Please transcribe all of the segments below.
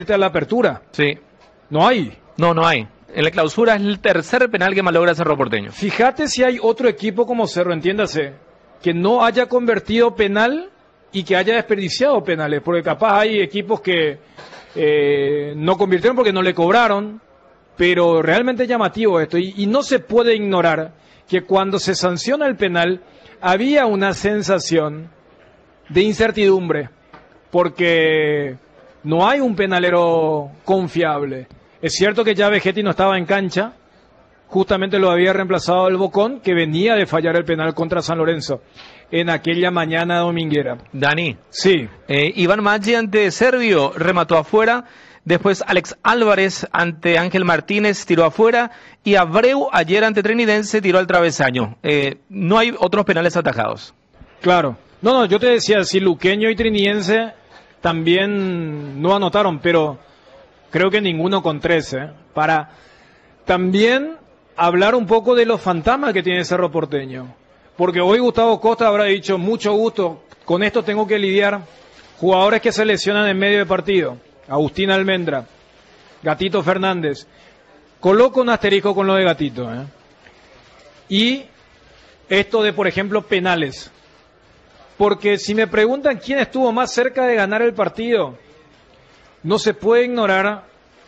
a la apertura. Sí. No hay. No hay. En la clausura es el tercer penal que malogra Cerro Porteño. Fíjate si hay otro equipo como Cerro, entiéndase, que no haya convertido penal y que haya desperdiciado penales, porque capaz hay equipos que no convirtieron porque no le cobraron, pero realmente es llamativo esto, y no se puede ignorar que cuando se sanciona el penal había una sensación de incertidumbre, porque no hay un penalero confiable. Es cierto que ya Vegetti no estaba en cancha, justamente lo había reemplazado el Bocón, que venía de fallar el penal contra San Lorenzo en aquella mañana dominguera. Dani. Sí. Iván Maggi ante Servio remató afuera. Después Alex Álvarez ante Ángel Martínez tiró afuera. Y Abreu ayer ante Trinidense tiró al travesaño. No hay otros penales atajados. Claro. No, yo te decía, si Luqueño y Trinidense también no anotaron, pero creo que ninguno con 13. Para también hablar un poco de los fantasmas que tiene Cerro Porteño. Porque hoy Gustavo Costa habrá dicho, mucho gusto, con esto tengo que lidiar. Jugadores que se lesionan en medio de partido. Agustín Almendra, Gatito Fernández. Coloco un asterisco con lo de Gatito. Y esto de, por ejemplo, penales. Porque si me preguntan quién estuvo más cerca de ganar el partido, no se puede ignorar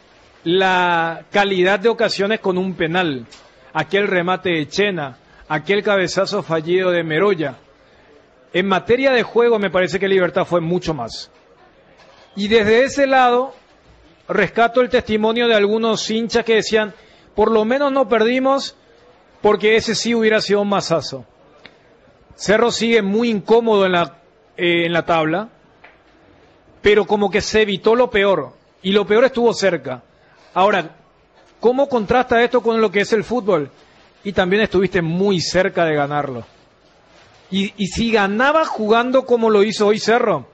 la calidad de ocasiones con un penal. Aquel remate de Chena, aquel cabezazo fallido de Meroya. En materia de juego me parece que Libertad fue mucho más. Y desde ese lado rescato el testimonio de algunos hinchas que decían, por lo menos no perdimos porque ese sí hubiera sido un mazazo. Cerro sigue muy incómodo en la tabla, pero como que se evitó lo peor, y lo peor estuvo cerca. Ahora, ¿cómo contrasta esto con lo que es el fútbol? Y también estuviste muy cerca de ganarlo. Y si ganabas jugando como lo hizo hoy Cerro,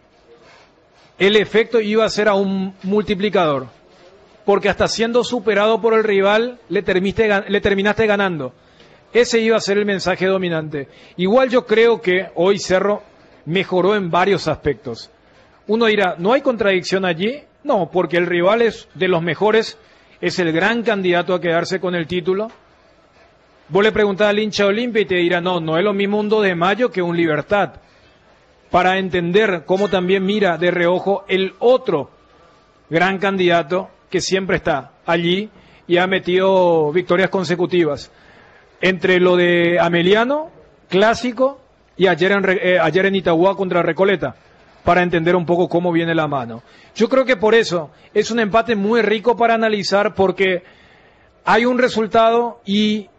el efecto iba a ser aún multiplicador. Porque hasta siendo superado por el rival, le terminaste ganando. Ese iba a ser el mensaje dominante. Igual yo creo que hoy Cerro mejoró en varios aspectos. Uno dirá, ¿no hay contradicción allí? No, porque el rival es de los mejores, es el gran candidato a quedarse con el título. Vos le preguntás al hincha Olimpia y te dirá, no es lo mismo un 2 de mayo que un Libertad. Para entender cómo también mira de reojo el otro gran candidato que siempre está allí y ha metido victorias consecutivas. Entre lo de Ameliano, clásico, y ayer en Itagua contra Recoleta, para entender un poco cómo viene la mano. Yo creo que por eso es un empate muy rico para analizar, porque hay un resultado y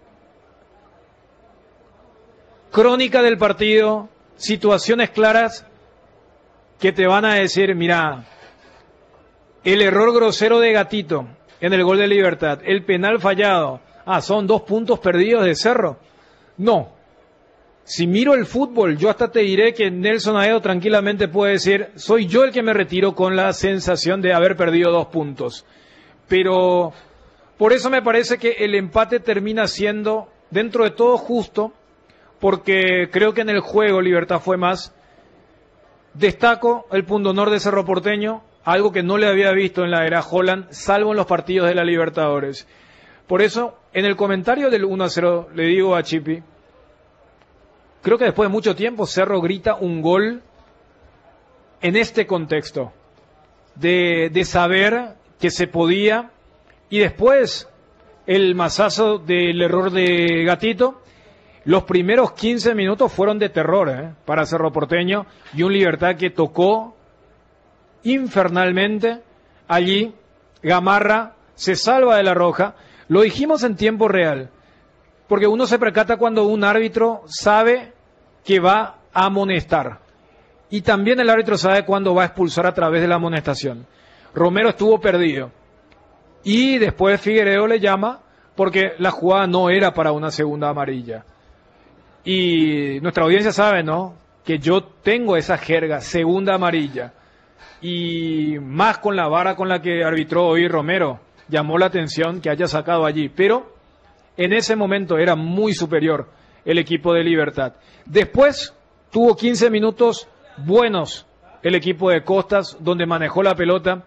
crónica del partido, situaciones claras que te van a decir, mira, el error grosero de Gatito en el gol de Libertad, el penal fallado, son 2 puntos perdidos de Cerro. No. Si miro el fútbol, yo hasta te diré que Nelson Aedo tranquilamente puede decir, soy yo el que me retiro con la sensación de haber perdido 2 puntos. Pero por eso me parece que el empate termina siendo, dentro de todo, justo, porque creo que en el juego Libertad fue más. Destaco el punto honor de Cerro Porteño, algo que no le había visto en la era Holland, salvo en los partidos de la Libertadores. Por eso, en el comentario del 1-0, le digo a Chipi, creo que después de mucho tiempo Cerro grita un gol en este contexto, de saber que se podía, y después el mazazo del error de Gatito. Los primeros 15 minutos fueron de terror para Cerro Porteño, y un Libertad que tocó infernalmente allí. Gamarra se salva de la roja. Lo dijimos en tiempo real, porque uno se percata cuando un árbitro sabe que va a amonestar, y también el árbitro sabe cuándo va a expulsar a través de la amonestación. Romero estuvo perdido, y después Figueiredo le llama porque la jugada no era para una segunda amarilla. Y nuestra audiencia sabe, ¿no?, que yo tengo esa jerga, segunda amarilla, y más con la vara con la que arbitró hoy Romero, llamó la atención que haya sacado allí, pero en ese momento era muy superior el equipo de Libertad. Después tuvo 15 minutos buenos el equipo de Costas, donde manejó la pelota,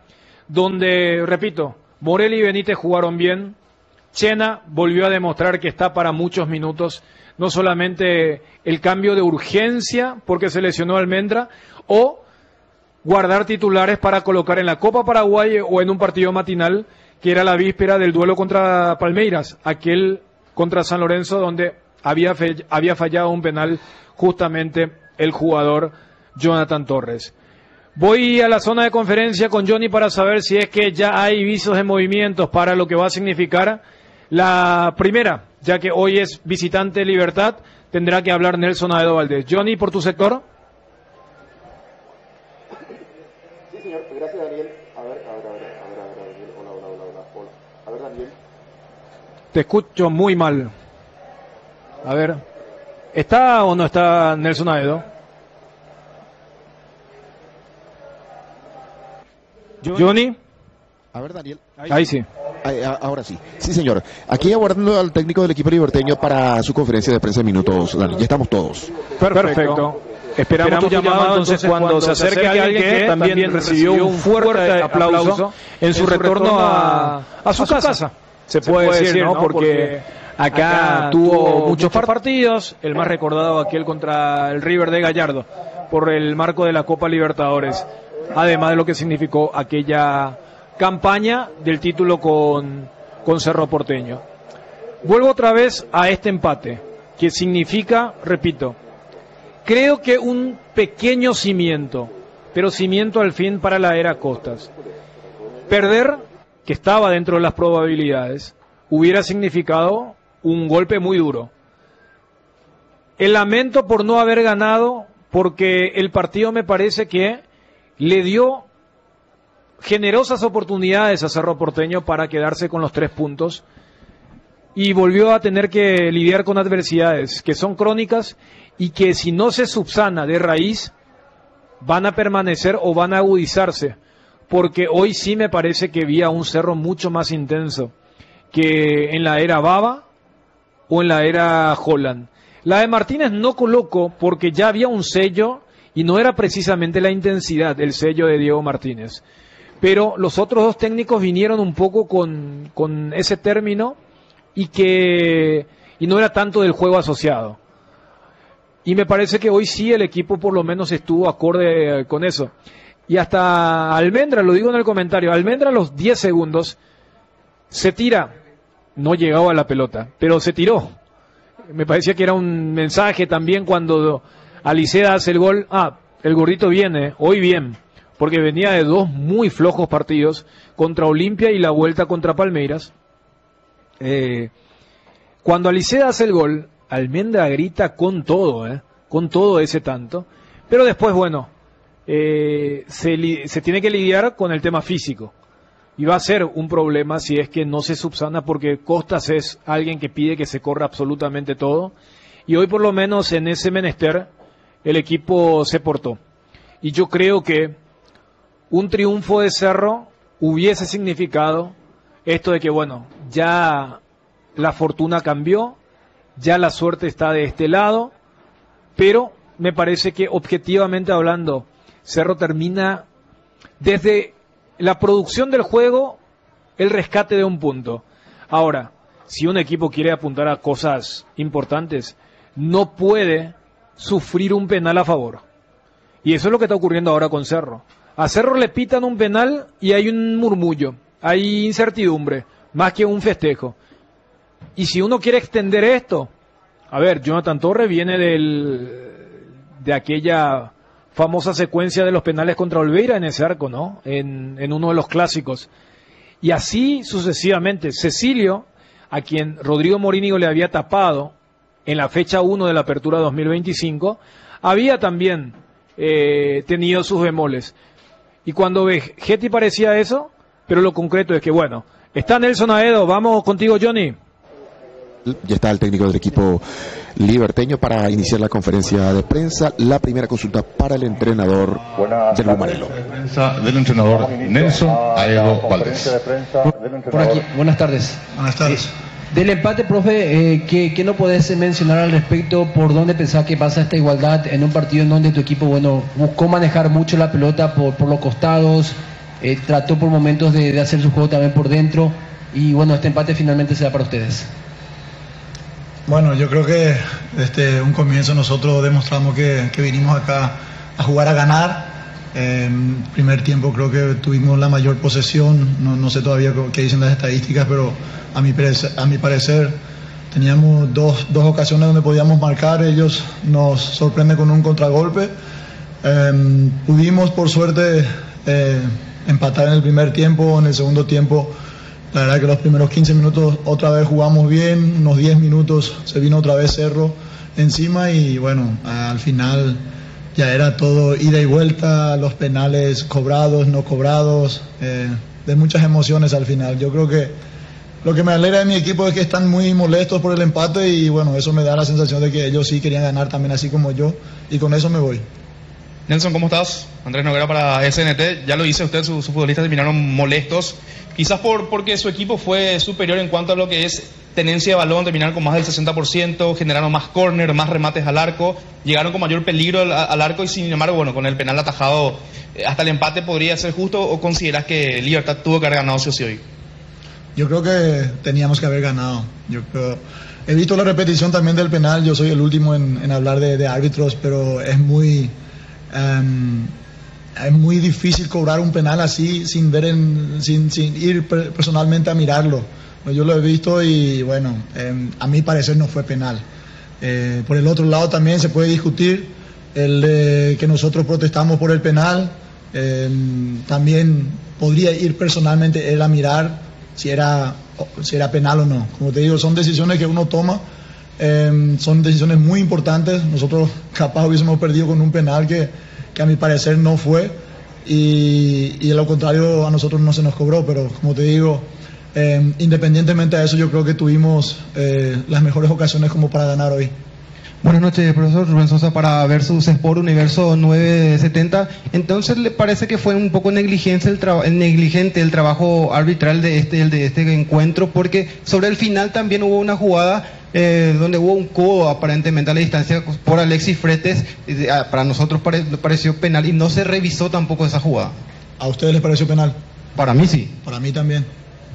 donde, repito, Morel y Benítez jugaron bien. Chena volvió a demostrar que está para muchos minutos, no solamente el cambio de urgencia porque se lesionó Almendra, o guardar titulares para colocar en la Copa Paraguay o en un partido matinal, que era la víspera del duelo contra Palmeiras, aquel contra San Lorenzo, donde había fallado un penal justamente el jugador Jonathan Torres. Voy a la zona de conferencia con Johnny para saber si es que ya hay visos de movimientos para lo que va a significar la primera, ya que hoy es visitante Libertad, tendrá que hablar Nelson Aedo Valdés. Johnny, por tu sector. Sí, señor. Gracias, Daniel. A ver, Daniel. Hola. A ver, Daniel. Te escucho muy mal. A ver, ¿está o no está Nelson Aedo? Johnny. A ver, Daniel. Ahí sí. Ahora sí. Sí, señor. Aquí aguardando al técnico del equipo liberteño para su conferencia de prensa en minutos, Daniel. Ya estamos todos. Perfecto. Esperamos tu llamado entonces cuando se acerque alguien que también recibió un fuerte aplauso en su retorno a su casa. Se puede decir, ¿no? Porque acá tuvo muchos partidos, el más recordado aquel contra el River de Gallardo, por el marco de la Copa Libertadores. Además de lo que significó aquella campaña del título con Cerro Porteño. Vuelvo otra vez a este empate, que significa, repito, creo que un pequeño cimiento, pero cimiento al fin para la era Costas. Perder, que estaba dentro de las probabilidades, hubiera significado un golpe muy duro. El lamento por no haber ganado, porque el partido me parece que le dio generosas oportunidades a Cerro Porteño para quedarse con los 3 puntos y volvió a tener que lidiar con adversidades que son crónicas y que si no se subsana de raíz van a permanecer o van a agudizarse, porque hoy sí me parece que vi a un Cerro mucho más intenso que en la era Baba o en la era Holland. La de Martínez no coloco porque ya había un sello y no era precisamente la intensidad el sello de Diego Martínez. Pero los otros 2 técnicos vinieron un poco con ese término y no era tanto del juego asociado. Y me parece que hoy sí el equipo por lo menos estuvo acorde con eso. Y hasta Almendra, lo digo en el comentario, Almendra a los 10 segundos se tira, no llegaba a la pelota, pero se tiró. Me parecía que era un mensaje también cuando Aliceda hace el gol. El gordito viene, hoy bien, porque venía de 2 muy flojos partidos contra Olimpia y la vuelta contra Palmeiras. Cuando Aliceda hace el gol, Almendra grita con todo ese tanto, pero después, bueno, se tiene que lidiar con el tema físico. Y va a ser un problema si es que no se subsana, porque Costas es alguien que pide que se corra absolutamente todo. Y hoy por lo menos en ese menester el equipo se portó. Y yo creo que un triunfo de Cerro hubiese significado esto de que, bueno, ya la fortuna cambió, ya la suerte está de este lado, pero me parece que objetivamente hablando, Cerro termina desde la producción del juego, el rescate de un punto. Ahora, si un equipo quiere apuntar a cosas importantes, no puede sufrir un penal a favor. Y eso es lo que está ocurriendo ahora con Cerro. A Cerro le pitan un penal y hay un murmullo, hay incertidumbre, más que un festejo. Y si uno quiere extender esto, a ver, Jonathan Torres viene de aquella famosa secuencia de los penales contra Olveira en ese arco, ¿no? En uno de los clásicos. Y así sucesivamente. Cecilio, a quien Rodrigo Morínigo le había tapado en la fecha 1 de la apertura 2025, había también tenido sus bemoles. Y cuando Vegetti parecía eso, pero lo concreto es que, bueno, está Nelson Aedo, vamos contigo, Johnny. Ya está el técnico del equipo liberteño para iniciar la conferencia de prensa. La primera consulta para el entrenador del Bumarelo. Prensa del entrenador Nelson Aedo Valdés. Por aquí, buenas tardes. Buenas tardes. Del empate, profe, ¿qué no podés mencionar al respecto? ¿Por dónde pensás que pasa esta igualdad en un partido en donde tu equipo, bueno, buscó manejar mucho la pelota por los costados? trató por momentos de hacer su juego también por dentro, y bueno, este empate finalmente se da para ustedes. Bueno, yo creo que desde un comienzo nosotros demostramos que vinimos acá a jugar a ganar. Primer tiempo creo que tuvimos la mayor posesión, no sé todavía qué dicen las estadísticas, pero a mi parecer teníamos dos ocasiones donde podíamos marcar, ellos nos sorprenden con un contragolpe. Pudimos por suerte empatar en el primer tiempo. En el segundo tiempo la verdad que los primeros 15 minutos otra vez jugamos bien, unos 10 minutos se vino otra vez Cerro encima y bueno, al final ya era todo ida y vuelta, los penales cobrados, no cobrados, de muchas emociones al final. Yo creo que lo que me alegra de mi equipo es que están muy molestos por el empate y bueno, eso me da la sensación de que ellos sí querían ganar también así como yo y con eso me voy. Nelson, ¿cómo estás? Andrés Noguera para SNT. Ya lo dice usted, sus futbolistas terminaron molestos, quizás porque su equipo fue superior en cuanto a lo que es tenencia de balón, terminaron con más del 60%, generaron más córner, más remates al arco, llegaron con mayor peligro al arco y sin embargo, bueno, con el penal atajado hasta el empate podría ser justo, ¿o consideras que Libertad tuvo que haber ganado sí o sí hoy? Yo creo que teníamos que haber ganado. He visto la repetición también del penal, yo soy el último en hablar de árbitros, pero es muy difícil cobrar un penal así sin ir personalmente a mirarlo. Yo lo he visto y bueno, a mi parecer no fue penal. Por el otro lado también se puede discutir el de que nosotros protestamos por el penal. También podría ir personalmente él a mirar si era penal o no. Como te digo, son decisiones que uno toma, son decisiones muy importantes. Nosotros capaz hubiésemos perdido con un penal que a mi parecer no fue y a lo contrario a nosotros no se nos cobró, pero como te digo, independientemente de eso yo creo que tuvimos las mejores ocasiones como para ganar hoy. Buenas noches, profesor Rubén Sosa para Versus Sport Universo 970. Entonces, ¿le parece que fue un poco negligente el trabajo arbitral de este encuentro? Porque sobre el final también hubo una jugada donde hubo un codo aparentemente a la distancia por Alexis Fretes. Para nosotros pareció penal y no se revisó tampoco esa jugada. ¿A ustedes les pareció penal? Para mí sí. Para mí también.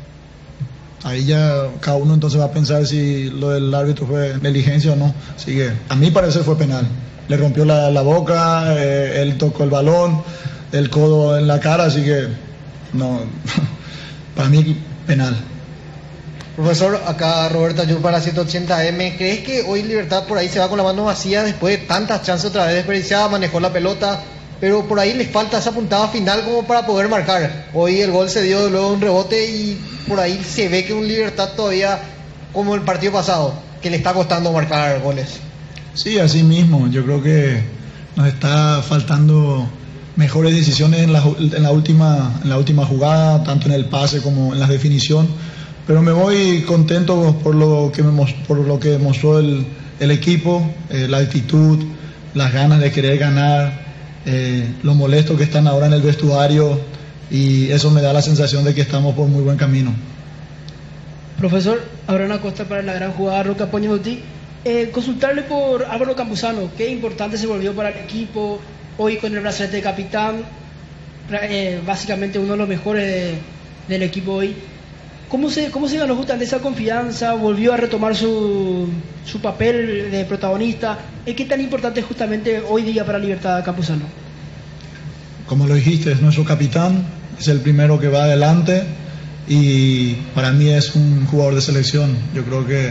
Ahí ya cada uno entonces va a pensar si lo del árbitro fue negligencia o no. Así que a mi parecer fue penal. Le rompió la boca, él tocó el balón, el codo en la cara, así que no, para mí penal. Profesor, acá Roberto Ayub para 180M. ¿Crees que hoy Libertad por ahí se va con la mano vacía después de tantas chances otra vez desperdiciadas, manejó la pelota, pero por ahí les falta esa puntada final como para poder marcar? Hoy el gol se dio luego un rebote y por ahí se ve que un Libertad todavía, como el partido pasado, que le está costando marcar goles. Sí, así mismo. Yo creo que nos está faltando mejores decisiones en la última jugada, tanto en el pase como en la definición. Pero me voy contento por lo que mostró el equipo, la actitud, las ganas de querer ganar, lo molesto que están ahora en el vestuario, y eso me da la sensación de que estamos por muy buen camino. Profesor, Abraham Acosta para la gran jugada Roca Poñemuti. Consultarle por Álvaro Campuzano, qué importante se volvió para el equipo hoy con el brazalete de capitán, básicamente uno de los mejores del equipo hoy. ¿Cómo se ganó justamente esa confianza? ¿Volvió a retomar su papel de protagonista? ¿Qué tan importante es justamente hoy día para Libertad Campuzano? Como lo dijiste, es nuestro capitán, es el primero que va adelante y para mí es un jugador de selección. Yo creo que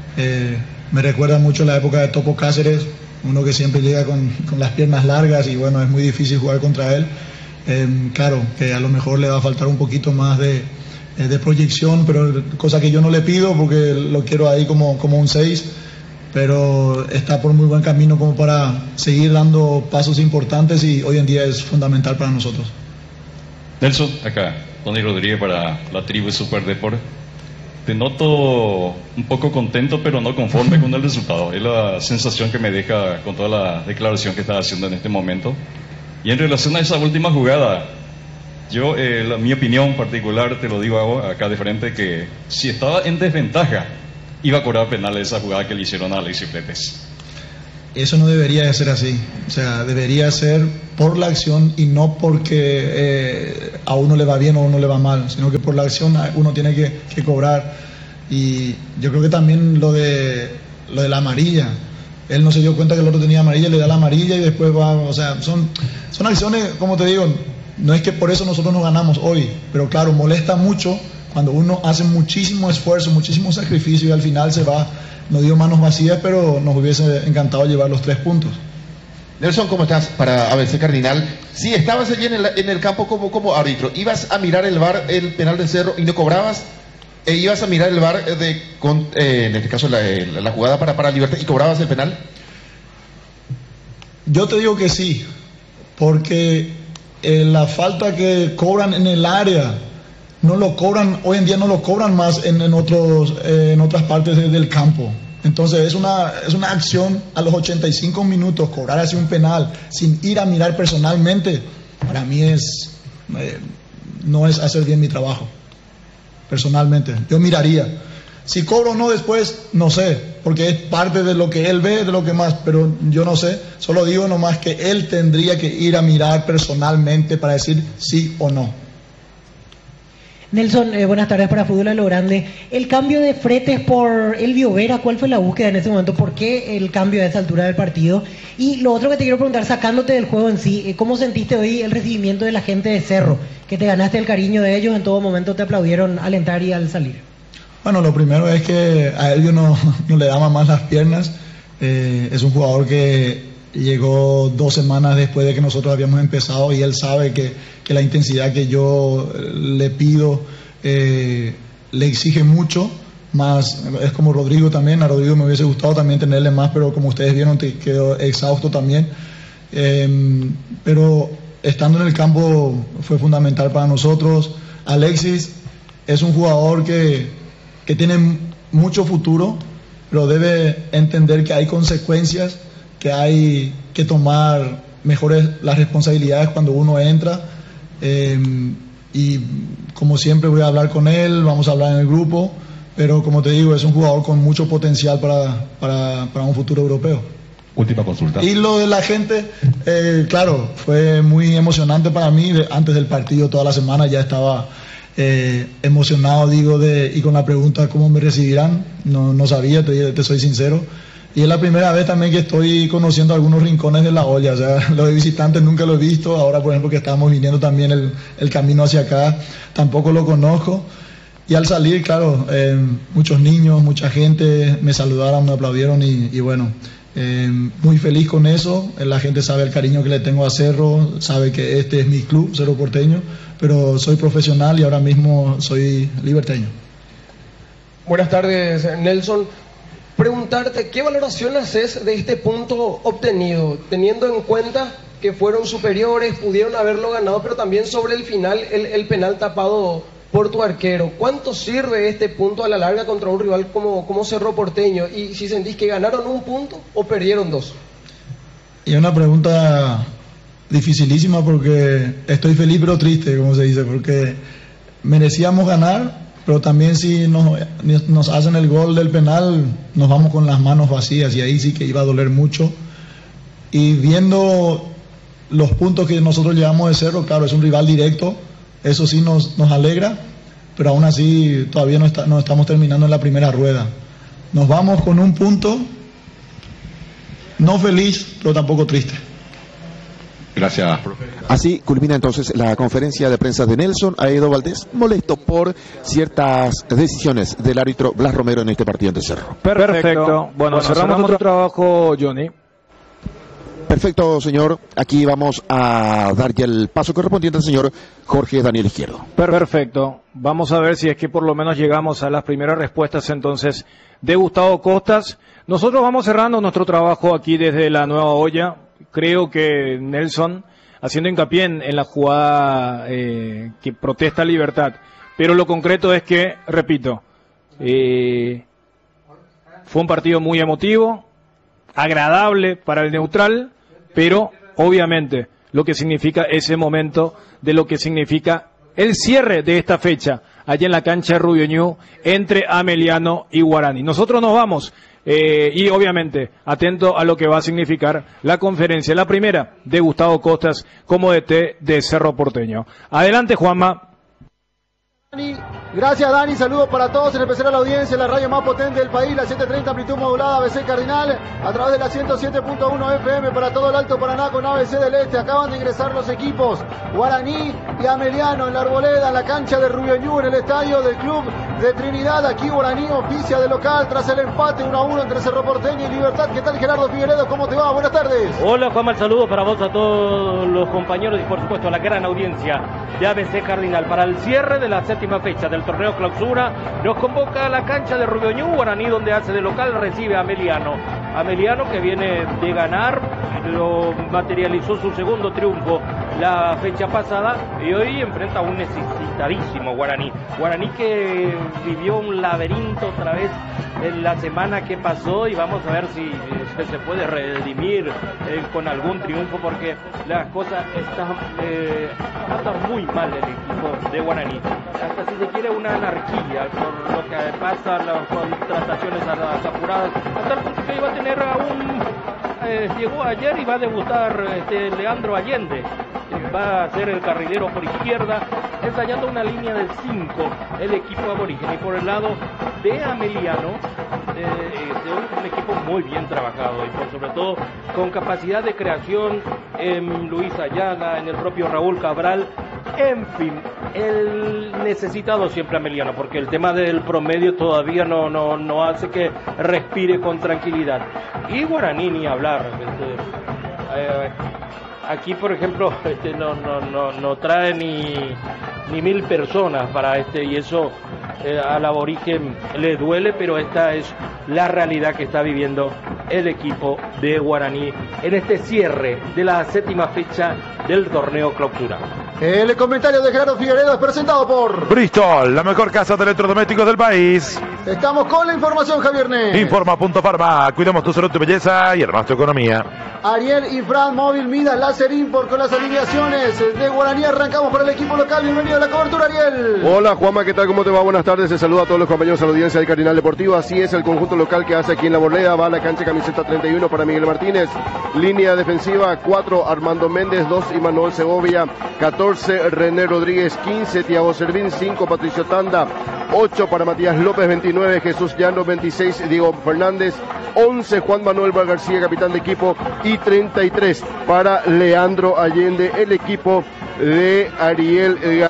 me recuerda mucho la época de Topo Cáceres, uno que siempre llega con las piernas largas y bueno, es muy difícil jugar contra él. Claro, que a lo mejor le va a faltar un poquito más de proyección, pero cosa que yo no le pido porque lo quiero ahí como un 6, pero está por muy buen camino como para seguir dando pasos importantes y hoy en día es fundamental para nosotros. Nelson, acá, Tony Rodríguez para la tribu Super Deport. Te noto un poco contento pero no conforme con el resultado, es la sensación que me deja con toda la declaración que estás haciendo en este momento. Y en relación a esa última jugada, yo, mi opinión particular, te lo digo acá de frente, que si estaba en desventaja, iba a cobrar penal esa jugada que le hicieron a Alexis Fretes. eso no debería de ser así. O sea, debería ser por la acción y no porque a uno le va bien o a uno le va mal, sino que por la acción uno tiene que cobrar. Y yo creo que también lo de la amarilla, él no se dio cuenta que el otro tenía amarilla, le da la amarilla y después va, o sea, son acciones, como te digo, no es que por eso nosotros no ganamos hoy, pero claro, molesta mucho cuando uno hace muchísimo esfuerzo, muchísimo sacrificio y al final se va, no dio manos vacías, pero nos hubiese encantado llevar los 3 puntos. Nelson, ¿cómo estás? Para ABC Cardinal. Sí, estabas allí en el campo como árbitro. ¿Ibas a mirar el VAR, el penal de Cerro, y no cobrabas? ¿Ibas a mirar el VAR, en este caso la jugada para Libertad, y cobrabas el penal? Yo te digo que sí, porque la falta que cobran en el área, no lo cobran, hoy en día no lo cobran más en otras partes del campo. Entonces es una acción a los 85 minutos, cobrar así un penal sin ir a mirar personalmente, para mí no es hacer bien mi trabajo, personalmente. Yo miraría, si cobro o no después, no sé, porque es parte de lo que él ve, de lo que más, pero yo no sé, solo digo nomás que él tendría que ir a mirar personalmente para decir sí o no. Nelson, buenas tardes para Fútbol a lo Grande. El cambio de Fretes por Elvio Vera, ¿cuál fue la búsqueda en ese momento? ¿Por qué el cambio a esa altura del partido? Y lo otro que te quiero preguntar, sacándote del juego en sí, ¿cómo sentiste hoy el recibimiento de la gente de Cerro? Que te ganaste el cariño de ellos, en todo momento te aplaudieron al entrar y al salir. Bueno, lo primero es que a Elvio no le daban más las piernas. Es un jugador que llegó 2 semanas después de que nosotros habíamos empezado y él sabe que la intensidad que yo le pido le exige mucho, más es como Rodrigo también. A Rodrigo me hubiese gustado también tenerle más, pero como ustedes vieron quedó exhausto también. Pero estando en el campo fue fundamental para nosotros. Alexis es un jugador que tiene mucho futuro, pero debe entender que hay consecuencias, que hay que tomar mejores las responsabilidades cuando uno entra, y como siempre voy a hablar con él, vamos a hablar en el grupo, pero como te digo, es un jugador con mucho potencial para un futuro europeo. Última consulta. Y lo de la gente, claro, fue muy emocionante para mí. Antes del partido, toda la semana ya estaba emocionado, y con la pregunta ¿cómo me recibirán? No sabía, te soy sincero. Y es la primera vez también que estoy conociendo algunos rincones de la olla. O sea, los de visitantes nunca lo he visto. Ahora, por ejemplo, que estábamos viniendo también el camino hacia acá, tampoco lo conozco. Y al salir, claro, muchos niños, mucha gente me saludaron, me aplaudieron y bueno, muy feliz con eso. La gente sabe el cariño que le tengo a Cerro, sabe que este es mi club, Cerro Porteño, pero soy profesional y ahora mismo soy liberteño. Buenas tardes, Nelson. Preguntarte, ¿qué valoración haces de este punto obtenido, teniendo en cuenta que fueron superiores, pudieron haberlo ganado, pero también sobre el final el penal tapado por tu arquero? ¿Cuánto sirve este punto a la larga contra un rival como Cerro Porteño? Y si sentís que ganaron un punto o perdieron 2. Y es una pregunta dificilísima porque estoy feliz pero triste, como se dice, porque merecíamos ganar, pero también si nos hacen el gol del penal, nos vamos con las manos vacías y ahí sí que iba a doler mucho. Y viendo los puntos que nosotros llevamos de Cerro, claro, es un rival directo, eso sí nos alegra, pero aún así todavía no estamos terminando en la primera rueda. Nos vamos con un punto, no feliz, pero tampoco triste. Gracias, profe. Así culmina entonces la conferencia de prensa de Nelson Aedo Valdés, molesto por ciertas decisiones del árbitro Blas Romero en este partido ante Cerro. Perfecto. Bueno, cerramos nuestro trabajo, Johnny. Perfecto, señor. Aquí vamos a dar ya el paso correspondiente al señor Jorge Daniel Izquierdo. Perfecto. Vamos a ver si es que por lo menos llegamos a las primeras respuestas entonces de Gustavo Costas. Nosotros vamos cerrando nuestro trabajo aquí desde la Nueva Olla. Creo que Nelson, haciendo hincapié en la jugada que protesta Libertad, pero lo concreto es que, repito, fue un partido muy emotivo, agradable para el neutral, pero obviamente lo que significa ese momento de lo que significa el cierre de esta fecha allá en la cancha de Rubio Ñu entre Ameliano y Guarani. Nosotros nos vamos. Y obviamente, atento a lo que va a significar la conferencia, la primera de Gustavo Costas como DT de Cerro Porteño. Adelante, Juanma. Gracias, Dani, saludos para todos, en especial a la audiencia, la radio más potente del país, la 730 amplitud modulada ABC Cardinal, a través de la 107.1 FM para todo el Alto Paraná con ABC del Este. Acaban de ingresar los equipos Guaraní y Ameliano en la Arboleda, en la cancha de Rubio Ñu, en el estadio del Club de Trinidad. Aquí Guaraní oficia de local tras el empate 1-1 entre Cerro Porteño y Libertad. ¿Qué tal, Gerardo Figueredo? ¿Cómo te va? Buenas tardes. Hola, Juanma, el saludo para vos, a todos los compañeros y por supuesto a la gran audiencia de ABC Cardinal. Para el cierre de la séptima fecha del torneo clausura, nos convoca a la cancha de Rubio Ñu. Guaraní, donde hace de local, recibe a Ameliano. Ameliano, que viene de ganar, lo materializó su segundo triunfo la fecha pasada y hoy enfrenta a un necesitadísimo Guaraní. Guaraní que vivió un laberinto otra vez en la semana que pasó y vamos a ver si se puede redimir con algún triunfo, porque las cosas están muy mal el equipo de Guaraní. Hasta si se quiere una anarquía por lo que pasa, las contrataciones a las apuradas, hasta el punto que iba a tener a llegó ayer y va a debutar Leandro Allende, va a ser el carrilero por izquierda, ensayando una línea de 5 el equipo aborígene. Y por el lado de Ameliano, un equipo muy bien trabajado y por sobre todo con capacidad de creación en Luis Ayala, en el propio Raúl Cabral. En fin, el necesitado siempre Ameliano, porque el tema del promedio todavía no hace que respire con tranquilidad. Y Guaraní ni hablar. Aquí, por ejemplo, no trae ni 1000 personas para y eso al aborigen le duele, pero esta es la realidad que está viviendo el equipo de Guaraní en este cierre de la séptima fecha del torneo clausura. El comentario de Gerardo Figueredo es presentado por Bristol, la mejor casa de electrodomésticos del país. Estamos con la información, Javier Nes. Informa Punto Farma, cuidamos tu salud, tu belleza y armás tu economía. Ariel Infran Móvil Midas Láser Import con las alineaciones de Guaraní. Arrancamos por el equipo local. Bienvenido a la cobertura, Ariel. Hola, Juanma, ¿qué tal? ¿Cómo te va? Buenas tardes. Se saluda a todos los compañeros de la audiencia del Cardinal Deportivo. Así es el conjunto local que hace aquí en la Arboleda. Va a la cancha camiseta 31 para Miguel Martínez. Línea defensiva 4 Armando Méndez, 2 Imanuel Segovia, 14 René Rodríguez, 15 Thiago Servín, 5 Patricio Tanda, 8 para Matías López, 29 Jesús Llano, 26 Diego Fernández, 11 Juan Manuel García, capitán de equipo, y 33 para Leandro Allende, el equipo de Ariel.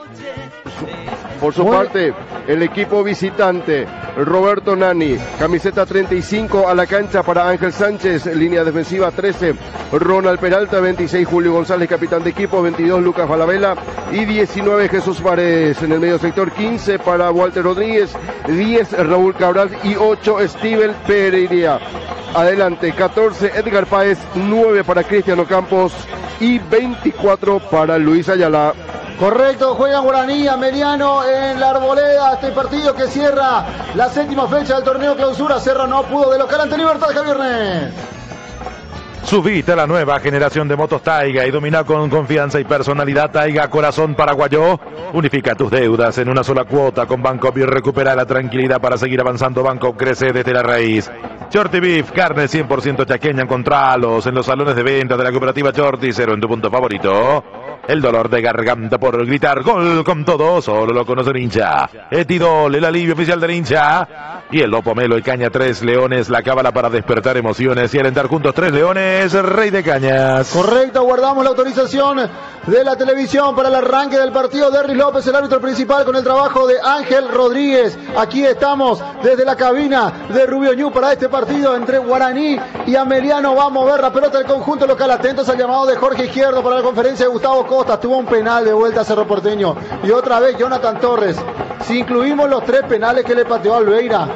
Por su parte, el equipo visitante, Roberto Nani, camiseta 35 a la cancha para Ángel Sánchez, línea defensiva 13, Ronald Peralta, 26 Julio González, capitán de equipo, 22 Lucas Falabella y 19 Jesús Paredes. En el medio sector 15 para Walter Rodríguez, 10 Raúl Cabral y 8 Steven Pereira. Adelante, 14 Edgar Páez, 9 para Cristiano Campos y 24 para Luis Ayala. Correcto, juega Guaraní, Ameliano en la Arboleda, este partido que cierra la séptima fecha del torneo clausura. Cerro no pudo de local ante Libertad, Javier Nes. Subite a la nueva generación de motos Taiga y domina con confianza y personalidad. Taiga, corazón paraguayo. Unifica tus deudas en una sola cuota con Banco y recupera la tranquilidad para seguir avanzando. Banco crece desde la raíz. Shorty Beef, carne 100% chaqueña, encontralos en los salones de venta de la cooperativa Shorty, cero en tu punto favorito. El dolor de garganta por gritar gol con todo, solo lo conoce el hincha. Etidol, el alivio oficial del hincha. Y el Lopomelo y Caña 3 Leones, la cábala para despertar emociones y alentar juntos 3 Leones, Rey de Cañas. Correcto, guardamos la autorización de la televisión para el arranque del partido. Derris López, el árbitro principal, con el trabajo de Ángel Rodríguez. Aquí estamos desde la cabina de Rubio Ñu para este partido entre Guaraní y Ameliano. Va a mover la pelota del conjunto local. Atentos al llamado de Jorge Izquierdo para la conferencia de Gustavo Costas. Tuvo un penal de vuelta a Cerro Porteño. Y otra vez Jonathan Torres. Si incluimos los 3 penales que le pateó a Alveira,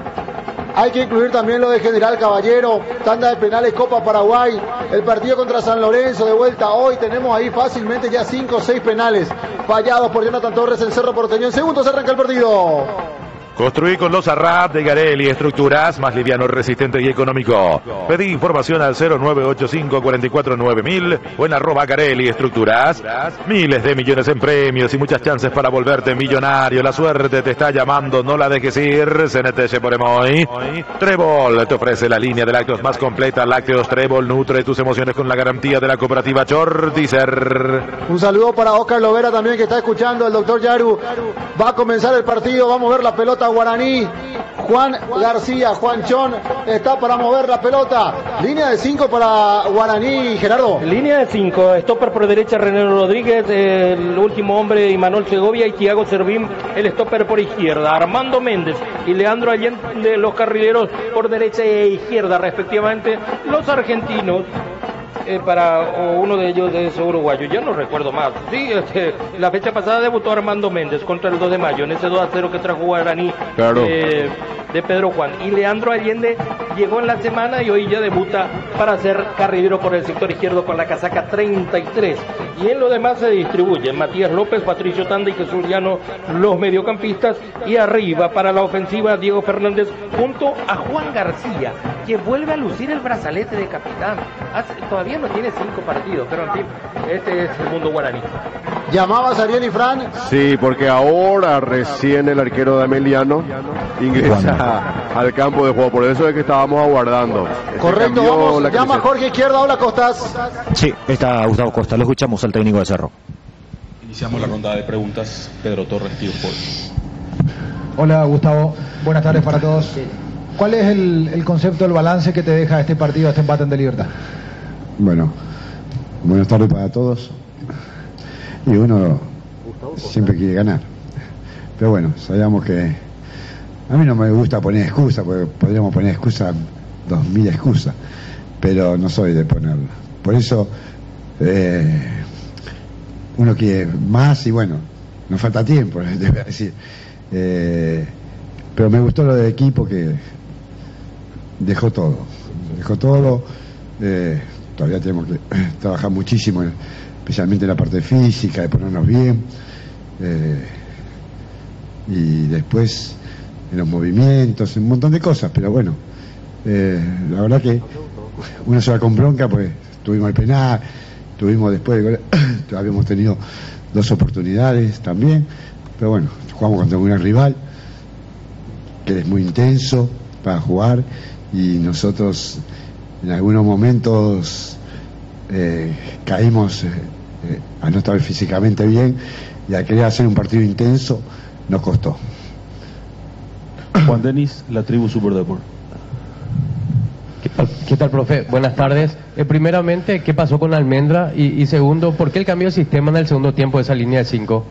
hay que incluir también lo de General Caballero, tanda de penales Copa Paraguay, el partido contra San Lorenzo de vuelta hoy. Tenemos ahí fácilmente ya 5 o 6 penales fallados por Jonathan Torres en Cerro Porteño. En segundos se arranca el partido. Construí con los Arrap de Garelli Estructuras, más liviano, resistente y económico. Pedí información al 0985-449000 o en @Garelli Estructuras. Miles de millones en premios y muchas chances para volverte millonario. La suerte te está llamando, no la dejes ir. CNT por Emoy. Trébol te ofrece la línea de lácteos más completa. Lácteos Trébol nutre tus emociones con la garantía de la cooperativa Chordicer. Un saludo para Oscar Lovera también, que está escuchando el doctor Yaru. Va a comenzar el partido, va a mover la pelota Guaraní. Juan García, Juanchón está para mover la pelota. Línea de 5 para Guaraní, Gerardo. Línea de 5, stopper por derecha René Rodríguez, el último hombre Imanol Segovia y Thiago Servín, el stopper por izquierda. Armando Méndez y Leandro Allende, los carrileros por derecha e izquierda respectivamente. Los argentinos, para uno de ellos es uruguayo, ya no recuerdo más. Sí, la fecha pasada debutó Armando Méndez contra el 2 de mayo en ese 2-0 que trajo Guaraní, claro, de Pedro Juan. Y Leandro Allende llegó en la semana y hoy ya debuta para ser carrilero por el sector izquierdo con la casaca 33. Y en lo demás se distribuyen Matías López, Patricio Tanda y Jesús Llano, los mediocampistas. Y arriba para la ofensiva Diego Fernández junto a Juan García, que vuelve a lucir el brazalete de capitán. Todavía no tiene 5 partidos, pero en fin, este es el mundo guaraní. ¿Llamabas a Ariel y Fran? Sí, porque ahora recién el arquero de Ameliano ingresa al campo de juego, por eso es que estábamos aguardando. Correcto, vamos, llama Jorge Izquierda. Hola, Costas. Sí, está Gustavo Costa, lo escuchamos al técnico de Cerro. Iniciamos la ronda de preguntas. Pedro Torres, Tío Sport. Hola, Gustavo, buenas tardes para todos. ¿Cuál es el concepto, el balance que te deja este partido, este empate ante Libertad? Bueno, buenas tardes para todos. Y uno siempre quiere ganar. Pero bueno, sabíamos que a mí no me gusta poner excusas, porque podríamos poner excusas, 2000 excusas, pero no soy de ponerlo. Por eso uno quiere más y bueno, nos falta tiempo, debo decir. Pero me gustó lo del equipo que dejó todo. Todavía tenemos que trabajar muchísimo, especialmente en la parte física, de ponernos bien, y después en los movimientos, un montón de cosas, pero bueno, la verdad que uno se va con bronca, pues tuvimos el penal, tuvimos después, habíamos tenido 2 oportunidades también, pero bueno, jugamos contra un gran rival, que es muy intenso para jugar, y nosotros en algunos momentos caímos a no estar físicamente bien, y al querer hacer un partido intenso nos costó. Juan Denis, La Tribu Superdeport. ¿Qué tal, profe? Buenas tardes. Primeramente, ¿qué pasó con Almendra? Y segundo, ¿por qué el cambio de sistema en el segundo tiempo de esa línea de 5?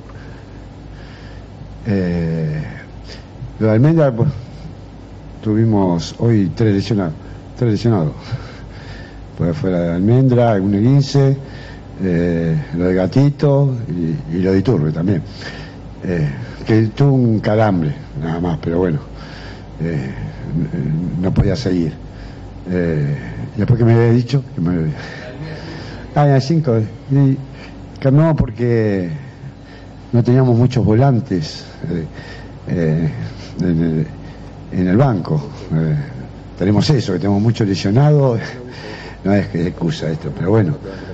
Lo de Almendra, pues, tuvimos hoy 3 lesionados. Pues fuera de Almendra, algún esguince, lo de Gatito y lo de Iturbe también. Que tuvo un calambre, nada más, pero bueno, no podía seguir. Y después que me había dicho, en el 5, y no, porque no teníamos muchos volantes en el banco. Tenemos eso, que tenemos muchos lesionados. No es que excusa esto, pero bueno.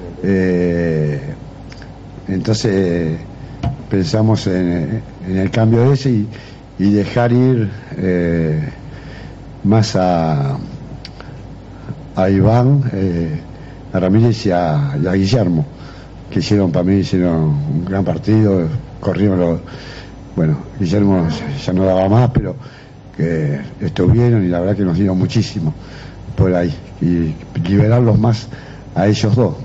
Entonces pensamos en el cambio ese y dejar ir más a Iván, a Ramírez y a Guillermo, que para mí hicieron un gran partido, corrieron bueno, Guillermo ya no daba más, pero que estuvieron y la verdad que nos dieron muchísimo por ahí, y liberarlos más a ellos dos,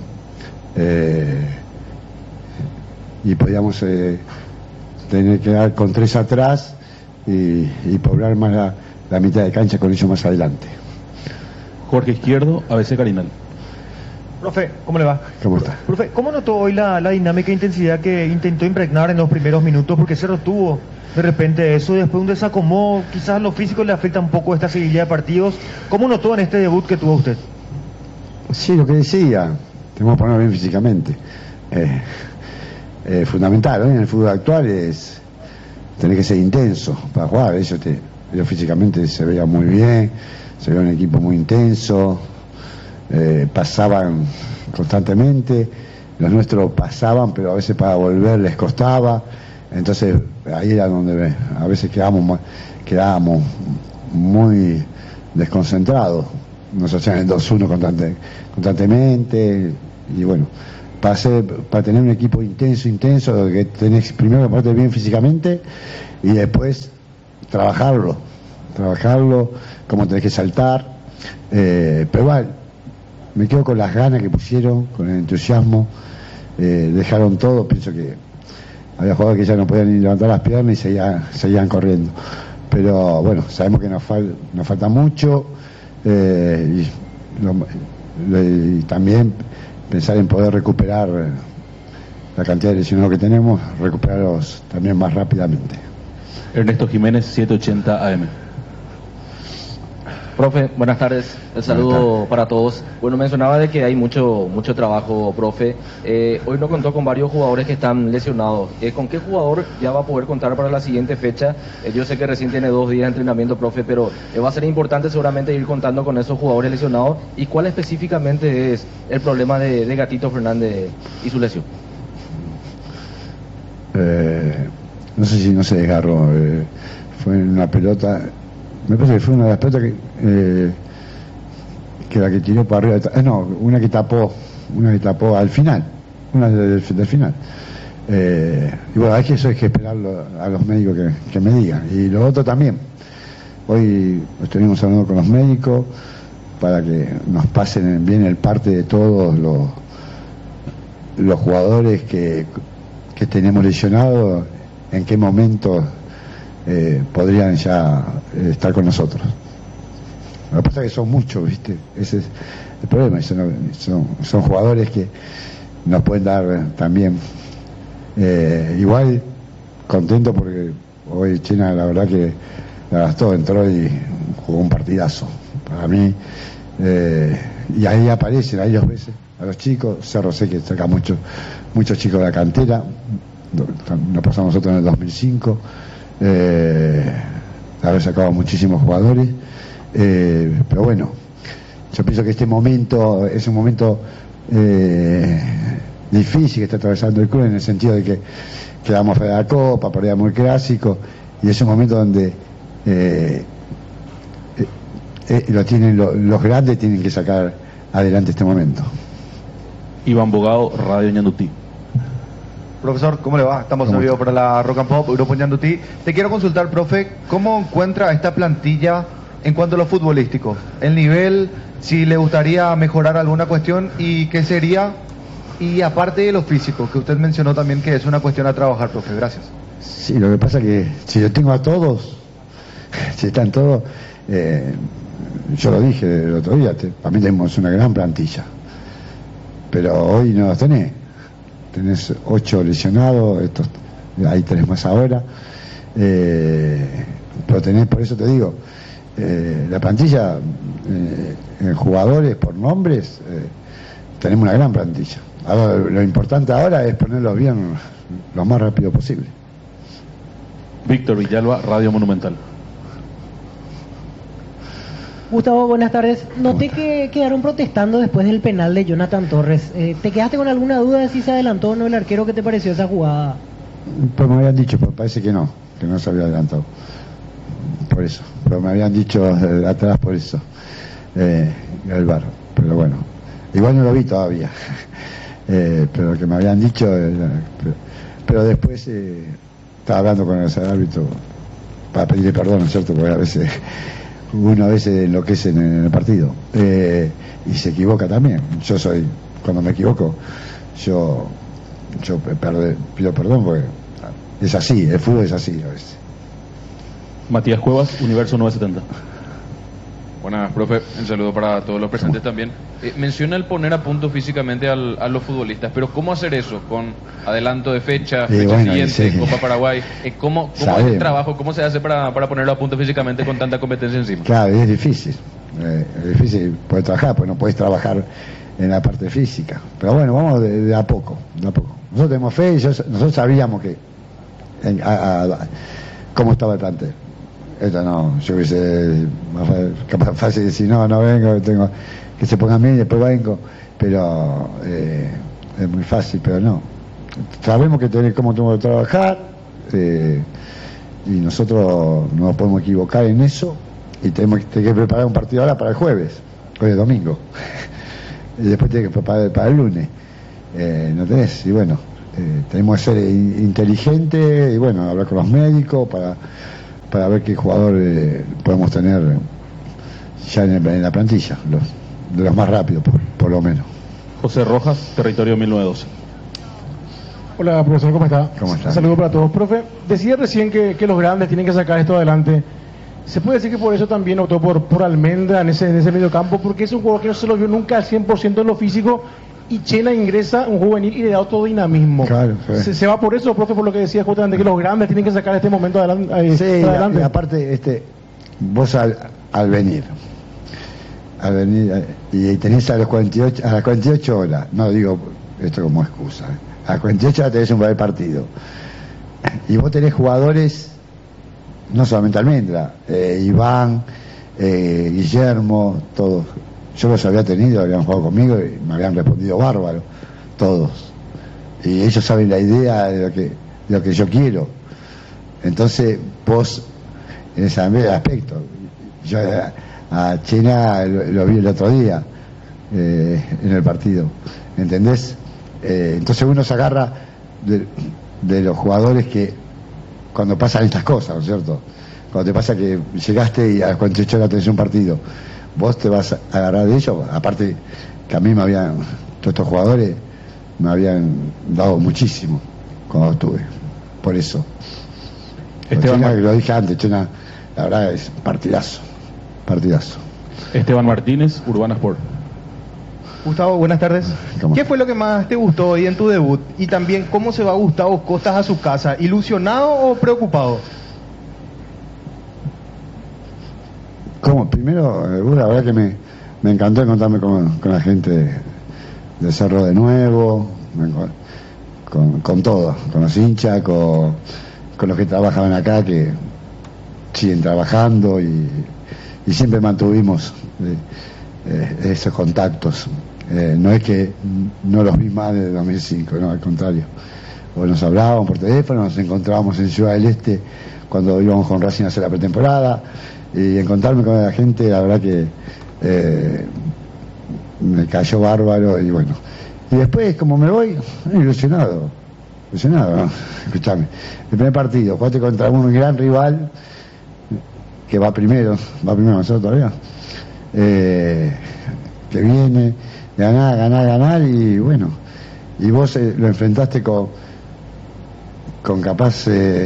y podíamos tener que dar con 3 atrás y poblar más la mitad de cancha con ellos más adelante. Jorge Izquierdo, ABC Carinal. Profe, ¿cómo le va? ¿Cómo está? Profe, ¿cómo notó hoy la dinámica e intensidad que intentó impregnar en los primeros minutos? Porque Cerro tuvo de repente eso, y después un desacomodo, quizás lo físico le afecta un poco esta seguidilla de partidos. ¿Cómo notó en este debut que tuvo usted? Sí, lo que decía, tenemos que ponernos bien físicamente. Fundamental, ¿eh? En el fútbol actual es tenés que ser intenso para jugar. Ellos físicamente se veían muy bien, se veía un equipo muy intenso, pasaban constantemente, los nuestros pasaban, pero a veces para volver les costaba. Entonces ahí era donde a veces quedábamos muy desconcentrados. Nos hacían el 2-1 constantemente, y bueno, para tener un equipo intenso, que tenés primero que ponerte bien físicamente y después trabajarlo, cómo tenés que saltar, pero igual me quedo con las ganas que pusieron, con el entusiasmo, dejaron todo. Pienso que había jugadores que ya no podían ni levantar las piernas y seguían corriendo, pero bueno, sabemos que nos falta mucho, y también pensar en poder recuperar la cantidad de lesionados que tenemos, recuperarlos también más rápidamente. Ernesto Jiménez, 780 AM. Profe, buenas tardes. El saludo para todos. Bueno, mencionaba de que hay mucho trabajo, profe. Hoy nos contó con varios jugadores que están lesionados. ¿Con qué jugador ya va a poder contar para la siguiente fecha? Yo sé que recién tiene 2 días de entrenamiento, profe, pero va a ser importante seguramente ir contando con esos jugadores lesionados. ¿Y cuál específicamente es el problema de Gatito Fernández y su lesión? No sé si no se desgarró. Fue en una pelota. Me parece que fue una de las pelotas que la que tiró para arriba. No, una que tapó al final. Una del final. Y bueno, es que eso hay que esperarlo a los médicos que me digan. Y lo otro también. Hoy estuvimos hablando con los médicos para que nos pasen bien el parte de todos los jugadores que tenemos lesionados, en qué momento podrían ya estar con nosotros. Lo que pasa es que son muchos, ¿viste? Ese es el problema. Son jugadores que nos pueden dar también. Igual contento porque hoy China, la verdad que la gastó, entró y jugó un partidazo para mí. Y ahí aparecen, ahí los ves a los chicos. Cerro sé que saca muchos chicos de la cantera. Nos pasamos nosotros en el 2005. Haber sacado muchísimos jugadores, pero bueno, yo pienso que este momento es un momento difícil que está atravesando el club, en el sentido de que quedamos fuera de la Copa, perdíamos el Clásico, y es un momento donde los grandes tienen que sacar adelante este momento. Iván Bogado, Radio Ñandutí. Profesor, ¿cómo le va? Estamos en vivo para la Rock and Pop, Grupo Ñandutí. Te quiero consultar, profe, ¿cómo encuentra esta plantilla en cuanto a lo futbolístico? El nivel, si le gustaría mejorar alguna cuestión y qué sería, y aparte de lo físico, que usted mencionó también que es una cuestión a trabajar, profe. Gracias. Sí, lo que pasa es que si yo tengo a todos, si están todos, yo lo dije el otro día, para mí tenemos una gran plantilla, pero hoy no los tenés. Tenés 8 lesionados, hay 3 más ahora, pero tenés, por eso te digo, la plantilla, en jugadores por nombres, tenemos una gran plantilla. Ahora, lo importante ahora es ponerlos bien lo más rápido posible. Víctor Villalba, Radio Monumental. Gustavo, buenas tardes. Noté que quedaron protestando después del penal de Jonathan Torres. ¿Te quedaste con alguna duda de si se adelantó o no el arquero? ¿Qué te pareció esa jugada? Pues me habían dicho, pero parece que no se había adelantado. Por eso, pero me habían dicho atrás por eso, el VAR. Pero bueno, igual no lo vi todavía. Pero lo que me habían dicho, pero después estaba hablando con el árbitro para pedirle perdón, ¿no es cierto? Porque uno a veces enloquece en el partido, y se equivoca también. Cuando me equivoco, yo pido perdón, porque es así, el fútbol es así a veces. Matías Cuevas, Universo 970. Buenas, profe. Un saludo para todos los presentes también. Menciona el poner a punto físicamente a los futbolistas, pero ¿cómo hacer eso? ¿Con adelanto de fecha siguiente, sí. Copa Paraguay? ¿Cómo es el trabajo? ¿Cómo se hace para ponerlo a punto físicamente con tanta competencia encima? Claro, es difícil poder trabajar, porque no puedes trabajar en la parte física. Pero bueno, vamos de a poco. Nosotros tenemos fe y nosotros sabíamos que cómo estaba el plantel. Esto no, yo hubiese capaz fácil de decir, no vengo, tengo que se pongan bien y después vengo, pero es muy fácil, pero no. Sabemos que cómo tenemos que trabajar, y nosotros no nos podemos equivocar en eso, y tenemos que preparar un partido ahora para el jueves, hoy es domingo, y después tenemos que preparar para el lunes. No tenés, y bueno, tenemos que ser inteligentes y bueno, hablar con los médicos para ver qué jugador podemos tener ya en la plantilla, de los más rápidos por lo menos. José Rojas, Territorio 1912. Hola, profesor, ¿cómo está? ¿Cómo está? Un saludo para todos. Profe, decía recién que los grandes tienen que sacar esto adelante. ¿Se puede decir que por eso también optó por Almendra en ese medio campo? Porque es un jugador que no se lo vio nunca al 100% en lo físico, y Chena ingresa un juvenil y le da otro dinamismo. Claro, sí. ¿Se va por eso, profe, por lo que decía justamente, que los grandes tienen que sacar este momento adelante? Sí, adelante? Aparte, vos al venir y tenés a las 48 horas, no digo esto como excusa, a las 48 horas tenés un buen partido, y vos tenés jugadores, no solamente Almendra, Iván, Guillermo, todos. Yo los había tenido, habían jugado conmigo y me habían respondido bárbaro, todos. Y ellos saben la idea de lo que yo quiero. Entonces, vos, en ese aspecto, yo a Chena lo vi el otro día en el partido, ¿entendés? Entonces uno se agarra de los jugadores que cuando pasan estas cosas, ¿no es cierto? Cuando te pasa que llegaste y a las 48 horas tenés un partido, vos te vas a agarrar de ellos. Aparte que a mí todos estos jugadores me habían dado muchísimo cuando estuve, por eso. Chena, lo dije antes, Chena, la verdad es partidazo. Esteban Martínez, Urbana Sport. Gustavo, buenas tardes. ¿Qué fue lo que más te gustó hoy en tu debut? Y también, ¿cómo se va Gustavo Costas a su casa? ¿Ilusionado o preocupado? Como primero, la verdad que me encantó encontrarme con la gente de Cerro de nuevo, con todo, con los hinchas, con los que trabajaban acá, que siguen trabajando, y siempre mantuvimos esos contactos. No es que no los vi más desde 2005, no, al contrario. O nos hablábamos por teléfono, nos encontrábamos en Ciudad del Este cuando íbamos con Racing a hacer la pretemporada, y encontrarme con la gente, la verdad que me cayó bárbaro. Y bueno, y después como me voy, ilusionado, ¿no? Escuchame, el primer partido, jugaste contra un gran rival que va primero nosotros todavía, que viene ganar, y bueno, y vos lo enfrentaste con capaz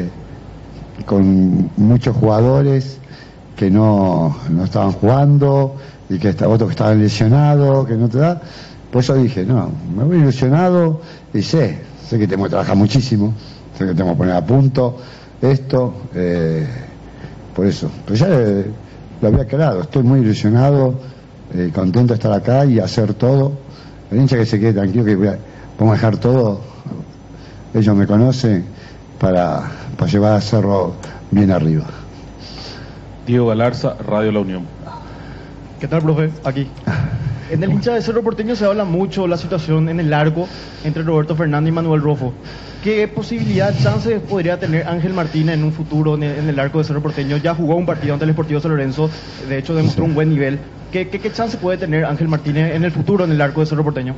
con muchos jugadores que no estaban jugando, y que otros que estaban lesionados, que no te da. Por eso dije, no, me voy ilusionado, y sé que tengo que trabajar muchísimo, sé que tengo que poner a punto esto, por eso. Pero ya lo había quedado, estoy muy ilusionado, contento de estar acá y hacer todo. El hincha que se quede tranquilo, que vamos a dejar todo, ellos me conocen, para llevar a Cerro bien arriba. Diego Galarza, Radio La Unión. ¿Qué tal, profe? Aquí. En el hincha de Cerro Porteño se habla mucho la situación en el arco entre Roberto Fernández y Manuel Rofo. ¿Qué posibilidad, chance podría tener Ángel Martínez en un futuro en el arco de Cerro Porteño? Ya jugó un partido ante el Sportivo San Lorenzo, de hecho demostró un buen nivel. ¿Qué chance puede tener Ángel Martínez en el futuro en el arco de Cerro Porteño?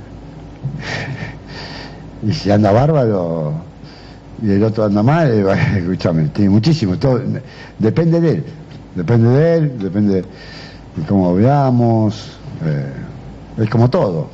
Y si anda bárbaro y el otro anda mal, escúchame, tiene muchísimo, todo depende de él, depende de cómo veamos, es como todo,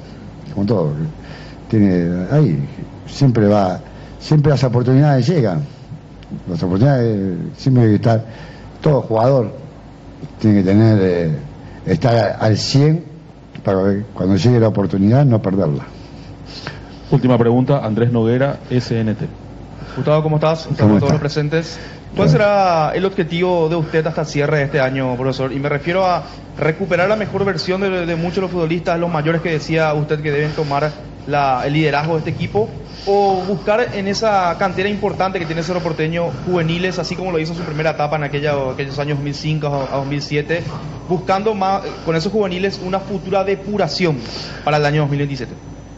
tiene ahí, siempre las oportunidades llegan, las oportunidades siempre hay que estar, todo jugador tiene que tener, estar al 100 para que cuando llegue la oportunidad no perderla. Última pregunta, Andrés Noguera, SNT. Gustavo, ¿cómo estás? Un saludo a todos los presentes. ¿Cuál será el objetivo de usted hasta el cierre de este año, profesor? Y me refiero a recuperar la mejor versión de muchos de los futbolistas, los mayores que decía usted que deben tomar el liderazgo de este equipo, o buscar en esa cantera importante que tiene Cerro Porteño juveniles, así como lo hizo en su primera etapa en aquellos años 2005 a 2007, buscando más, con esos juveniles una futura depuración para el año 2027?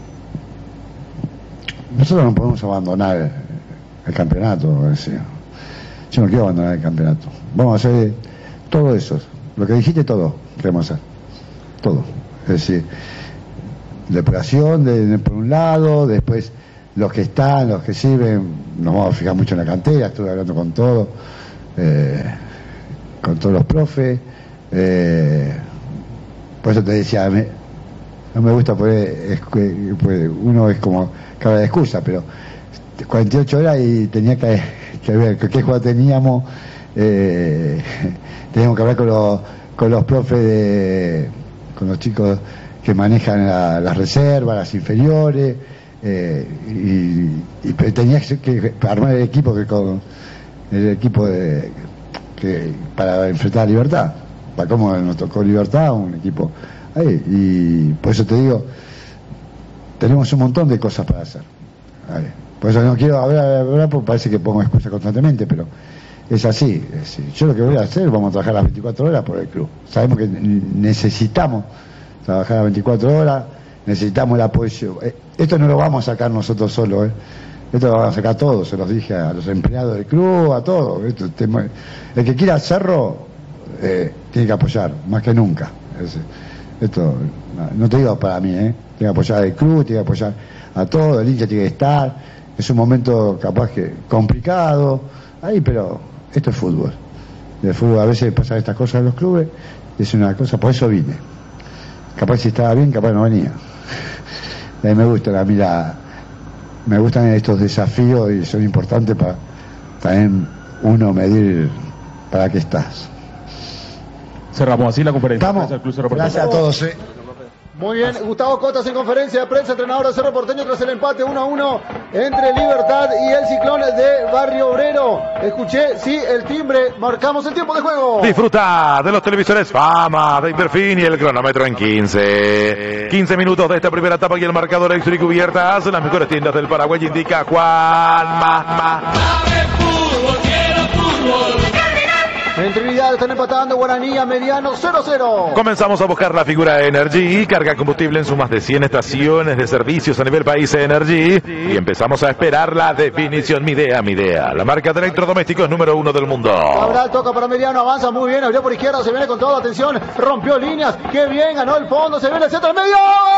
Nosotros no podemos abandonar el campeonato. Yo no quiero abandonar el campeonato. Vamos a hacer todo eso. Lo que dijiste, todo. Queremos hacer. Todo. Es decir, depuración por un lado, después los que están, los que sirven, nos vamos a fijar mucho en la cantera. Estuve hablando con todos los profes. Por eso te decía, no me gusta poner, uno es como cabra de excusa, pero 48 horas y tenía que ver qué juego teníamos. Teníamos que hablar con los profes, con los chicos que manejan las reservas, las inferiores, y tenía que armar el equipo para enfrentar a Libertad. Para cómo nos tocó Libertad, un equipo ahí, y por eso te digo, tenemos un montón de cosas para hacer. Por eso no quiero hablar porque parece que pongo excusas constantemente, pero es así. Yo lo que voy a hacer, vamos a trabajar las 24 horas por el club. Sabemos que necesitamos trabajar las 24 horas, necesitamos el apoyo. Esto no lo vamos a sacar nosotros solos, esto lo vamos a sacar todos, se los dije a los empleados del club, a todos. El que quiera Cerro tiene que apoyar, más que nunca. Esto no te digo para mí, tiene que apoyar al club, tiene que apoyar a todo, el hincha tiene que estar. Es un momento capaz que complicado, pero esto es fútbol. El fútbol a veces pasan estas cosas en los clubes, es una cosa, por eso vine. Capaz si estaba bien, capaz no venía. A mí me gusta me gustan estos desafíos y son importantes para también uno medir para qué estás. Cerramos así la conferencia. Gracias a todos. Muy bien, Gustavo Cotas en conferencia de prensa, entrenador de Cerro Porteño tras el empate 1-1 entre Libertad y el Ciclón de Barrio Obrero. Escuché, sí, el timbre, marcamos el tiempo de juego. Disfruta de los televisores Fama de Interfin y el cronómetro en 15. 15 minutos de esta primera etapa y el marcador extra y cubiertas. Las mejores tiendas del Paraguay, indica Juan. En Trinidad están empatando Guaraní a Mediano 0-0. Comenzamos a buscar la figura Energy, carga combustible en sus más de 100 estaciones de servicios a nivel país Energy, y empezamos a esperar la definición. Midea, la marca de electrodomésticos número 1 del mundo. Cabral toca para Mediano, avanza muy bien, abrió por izquierda, se viene con toda atención, rompió líneas, qué bien, ganó el fondo, se viene el centro del medio.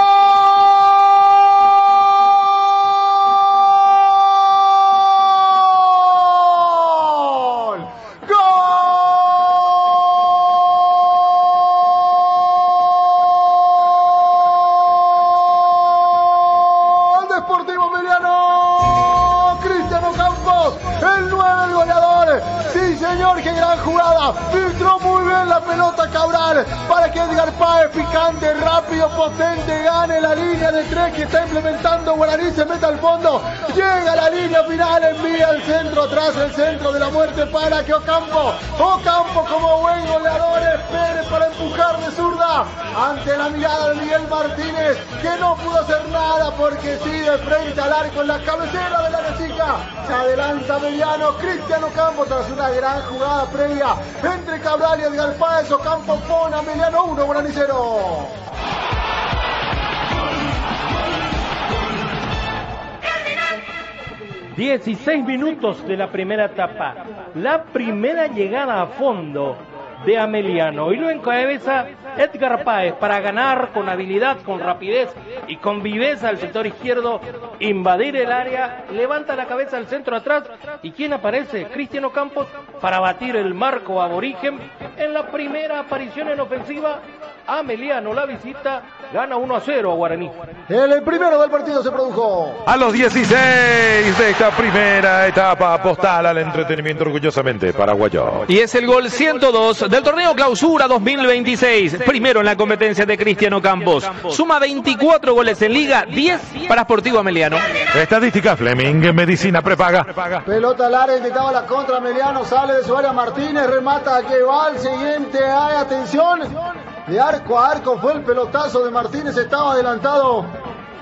Filtró muy bien la pelota Cabral para que Edgar Páez, picante, rápido, potente, gane la línea de 3 que está implementando Guaraní, se mete al fondo, llega a la línea final, envía el centro atrás, el centro de la muerte para que Ocampo como buen goleador espere para empujar de zurda ante la mirada de Miguel Martínez, que no pudo hacer nada porque sigue frente al arco en la cabecera de la chica. Se adelanta Mediano, Cristian Ocampo tras una gran jugada previa entre Cabral y Edgar Páez. Ocampo pone a Mediano 1, Guaraní 0. ...16 minutos de la primera etapa... ...la primera llegada a fondo... de Ameliano, y lo encabeza Edgar Páez para ganar con habilidad, con rapidez y con viveza al sector izquierdo, invadir el área, levanta la cabeza al centro atrás, y ¿quién aparece? Cristian Ocampo para batir el marco aborigen en la primera aparición en ofensiva. Ameliano, la visita, gana 1-0 a Guaraní. El primero del partido se produjo. A los 16 de esta primera etapa, postal al entretenimiento orgullosamente paraguayo. Y es el gol 102 del torneo Clausura 2026. Primero en la competencia de Cristian Ocampos. Suma 24 goles en liga, 10 para Sportivo Ameliano. Estadística Fleming, medicina prepaga. Pelota al área, intentaba la contra Ameliano, sale de su área Martínez, remata que va al siguiente, hay atención. De arco a arco fue el pelotazo de Martínez, estaba adelantado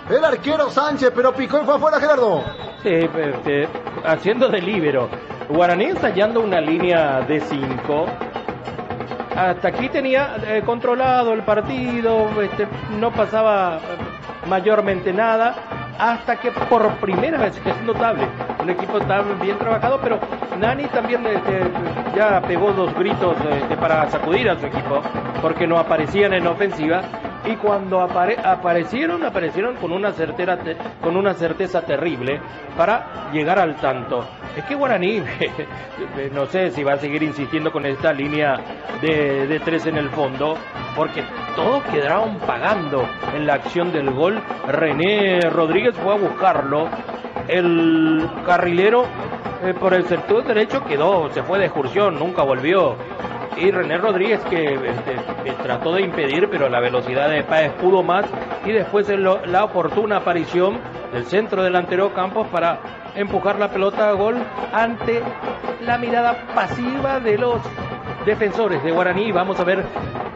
el arquero Sánchez, pero picó y fue afuera, Gerardo. Sí, haciendo de líbero. Guaraní ensayando una línea de 5. Hasta aquí tenía controlado el partido, no pasaba mayormente nada, hasta que por primera vez, que es notable, un equipo tan bien trabajado, pero Nani también ya pegó 2 gritos para sacudir a su equipo, porque no aparecían en ofensiva, y cuando aparecieron con una certeza terrible para llegar al tanto. Es que Guaraní, no sé si va a seguir insistiendo con esta línea de 3 en el fondo, porque todos quedaron pagando en la acción del gol. René Rodríguez fue a buscarlo, el carrilero por el sector derecho se fue de excursión, nunca volvió. Y René Rodríguez que trató de impedir, pero la velocidad de Páez pudo más, y después la oportuna aparición del centro delantero Campos para empujar la pelota a gol ante la mirada pasiva de los defensores de Guaraní. Vamos a ver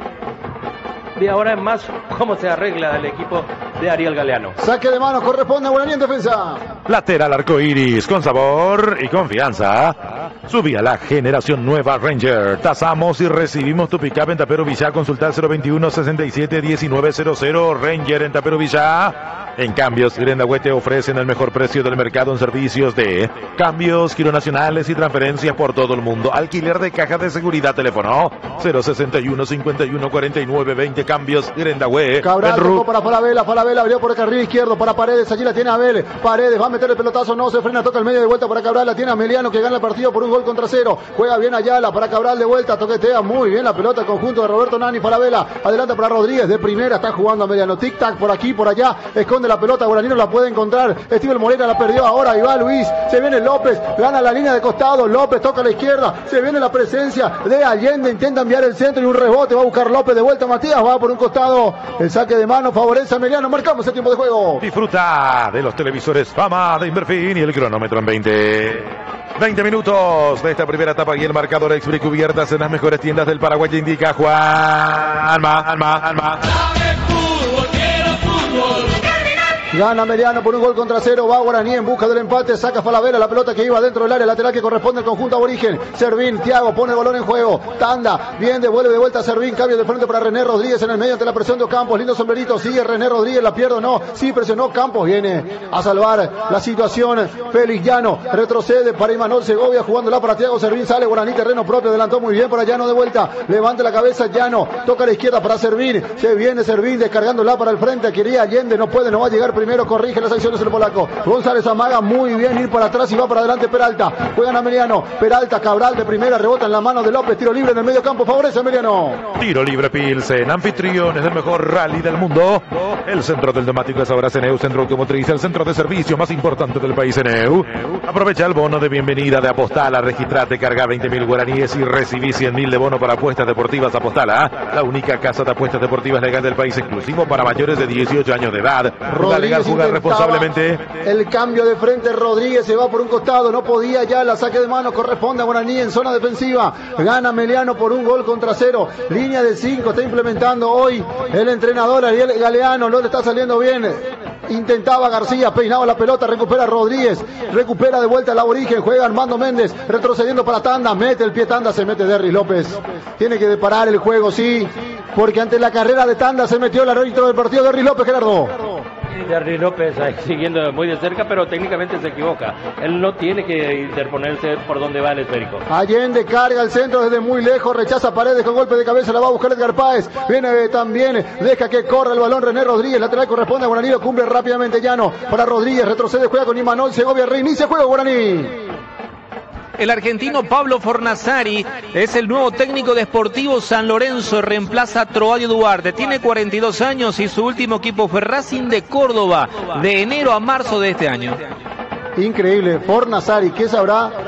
de ahora en más cómo se arregla el equipo de Ariel Galeano. Saque de mano, corresponde a Guaraní en defensa. Lateral arcoiris, con sabor y confianza. Subí a la generación nueva Ranger. Tasamos y recibimos tu pick-up en Tapero Villá. Consulta al 021-67-1900. Ranger en Tapero Villá. En Cambios Grendahue te ofrecen el mejor precio del mercado en servicios de cambios, giro nacionales y transferencias por todo el mundo. Alquiler de caja de seguridad, teléfono 061-51-49-20. Cambios Grendahue. Cabral tocó para Falabella abrió por el carril izquierdo para Paredes, allí la tiene Abel. Paredes va a meter el pelotazo, no se frena, toca el medio de vuelta para Cabral, la tiene Ameliano que gana el partido por 1-0. Juega bien Ayala para Cabral de vuelta, toquetea muy bien la pelota, el conjunto de Roberto Nani. Falabella adelanta para Rodríguez, de primera está jugando Ameliano, tic tac por aquí, por allá, esconde la pelota, Guaraní no la puede encontrar. Steven Morena la perdió ahora, ahí va Luis, se viene López, gana la línea de costado, López toca a la izquierda, se viene la presencia de Allende, intenta enviar el centro y un rebote, va a buscar López de vuelta, Matías va por un costado, el saque de mano favorece a Ameliano, marcamos el tiempo de juego. Disfruta de los televisores Fama de Inverfin y el cronómetro en 20 minutos de esta primera etapa, y el marcador Express cubiertas en las mejores tiendas del Paraguay indica Juanma. Gana Meriano por 1-0, va Guaraní en busca del empate, saca Falabella la pelota que iba dentro del área lateral que corresponde al conjunto aborigen. Servín, Thiago pone el balón en juego, tanda, bien devuelve de vuelta a Servín, cambio de frente para René Rodríguez en el medio ante la presión de Campos, lindo sombrerito, sigue René Rodríguez, la pierde o no, sí presionó Campos, viene a salvar la situación, Félix Llano, retrocede para Imanol Segovia, jugándola para Thiago Servín, sale Guaraní, terreno propio, adelantó muy bien para Llano de vuelta, levanta la cabeza Llano, toca a la izquierda para Servín, se viene Servín descargándola para el frente, quería Allende, no puede, no va a llegar primero, corrige las acciones el polaco. González amaga muy bien ir para atrás y va para adelante Peralta. Juegan a Ameliano. Peralta, Cabral de primera, rebota en la mano de López. Tiro libre en el medio campo, favorece a Ameliano. Tiro libre Pilsen, anfitriones del mejor rally del mundo. El centro del neumático es ahora Ceneu, centro automotriz, el centro de servicio más importante del país, Ceneu. Aprovecha el bono de bienvenida de Apostala, registrate, carga 20.000 guaraníes y recibí 100.000 de bono para apuestas deportivas. Apostala, la única casa de apuestas deportivas legal del país, exclusivo para mayores de 18 años de edad. Juega legal, jugar responsablemente. El cambio de frente, Rodríguez se va por un costado, no podía ya, la saque de mano corresponde a Guaraní en zona defensiva. Gana Meliano por 1-0. Línea de 5 está implementando hoy el entrenador Ariel Galeano, no le está saliendo bien. Intentaba García, peinaba la pelota, recupera Rodríguez, recupera de vuelta el aborigen, juega Armando Méndez, retrocediendo para Tanda, mete el pie Tanda, se mete Derry López. Tiene que parar el juego, sí, porque ante la carrera de Tanda se metió el árbitro del partido, Derry López, Gerardo. Derry López siguiendo muy de cerca, pero técnicamente se equivoca. Él no tiene que interponerse por donde va el esférico. Allende carga el centro desde muy lejos, rechaza Paredes con golpe de cabeza, la va a buscar Edgar Páez. Viene también, deja que corra el balón René Rodríguez, lateral corresponde a Guaraní, lo cumple rápidamente Llano para Rodríguez, retrocede, juega con Imanol Segovia, reinicia juego Guaraní. El argentino Pablo Fornazari es el nuevo técnico de Sportivo San Lorenzo, reemplaza a Troadio Duarte, tiene 42 años y su último equipo fue Racing de Córdoba, de enero a marzo de este año. Increíble, Fornazari, ¿qué sabrá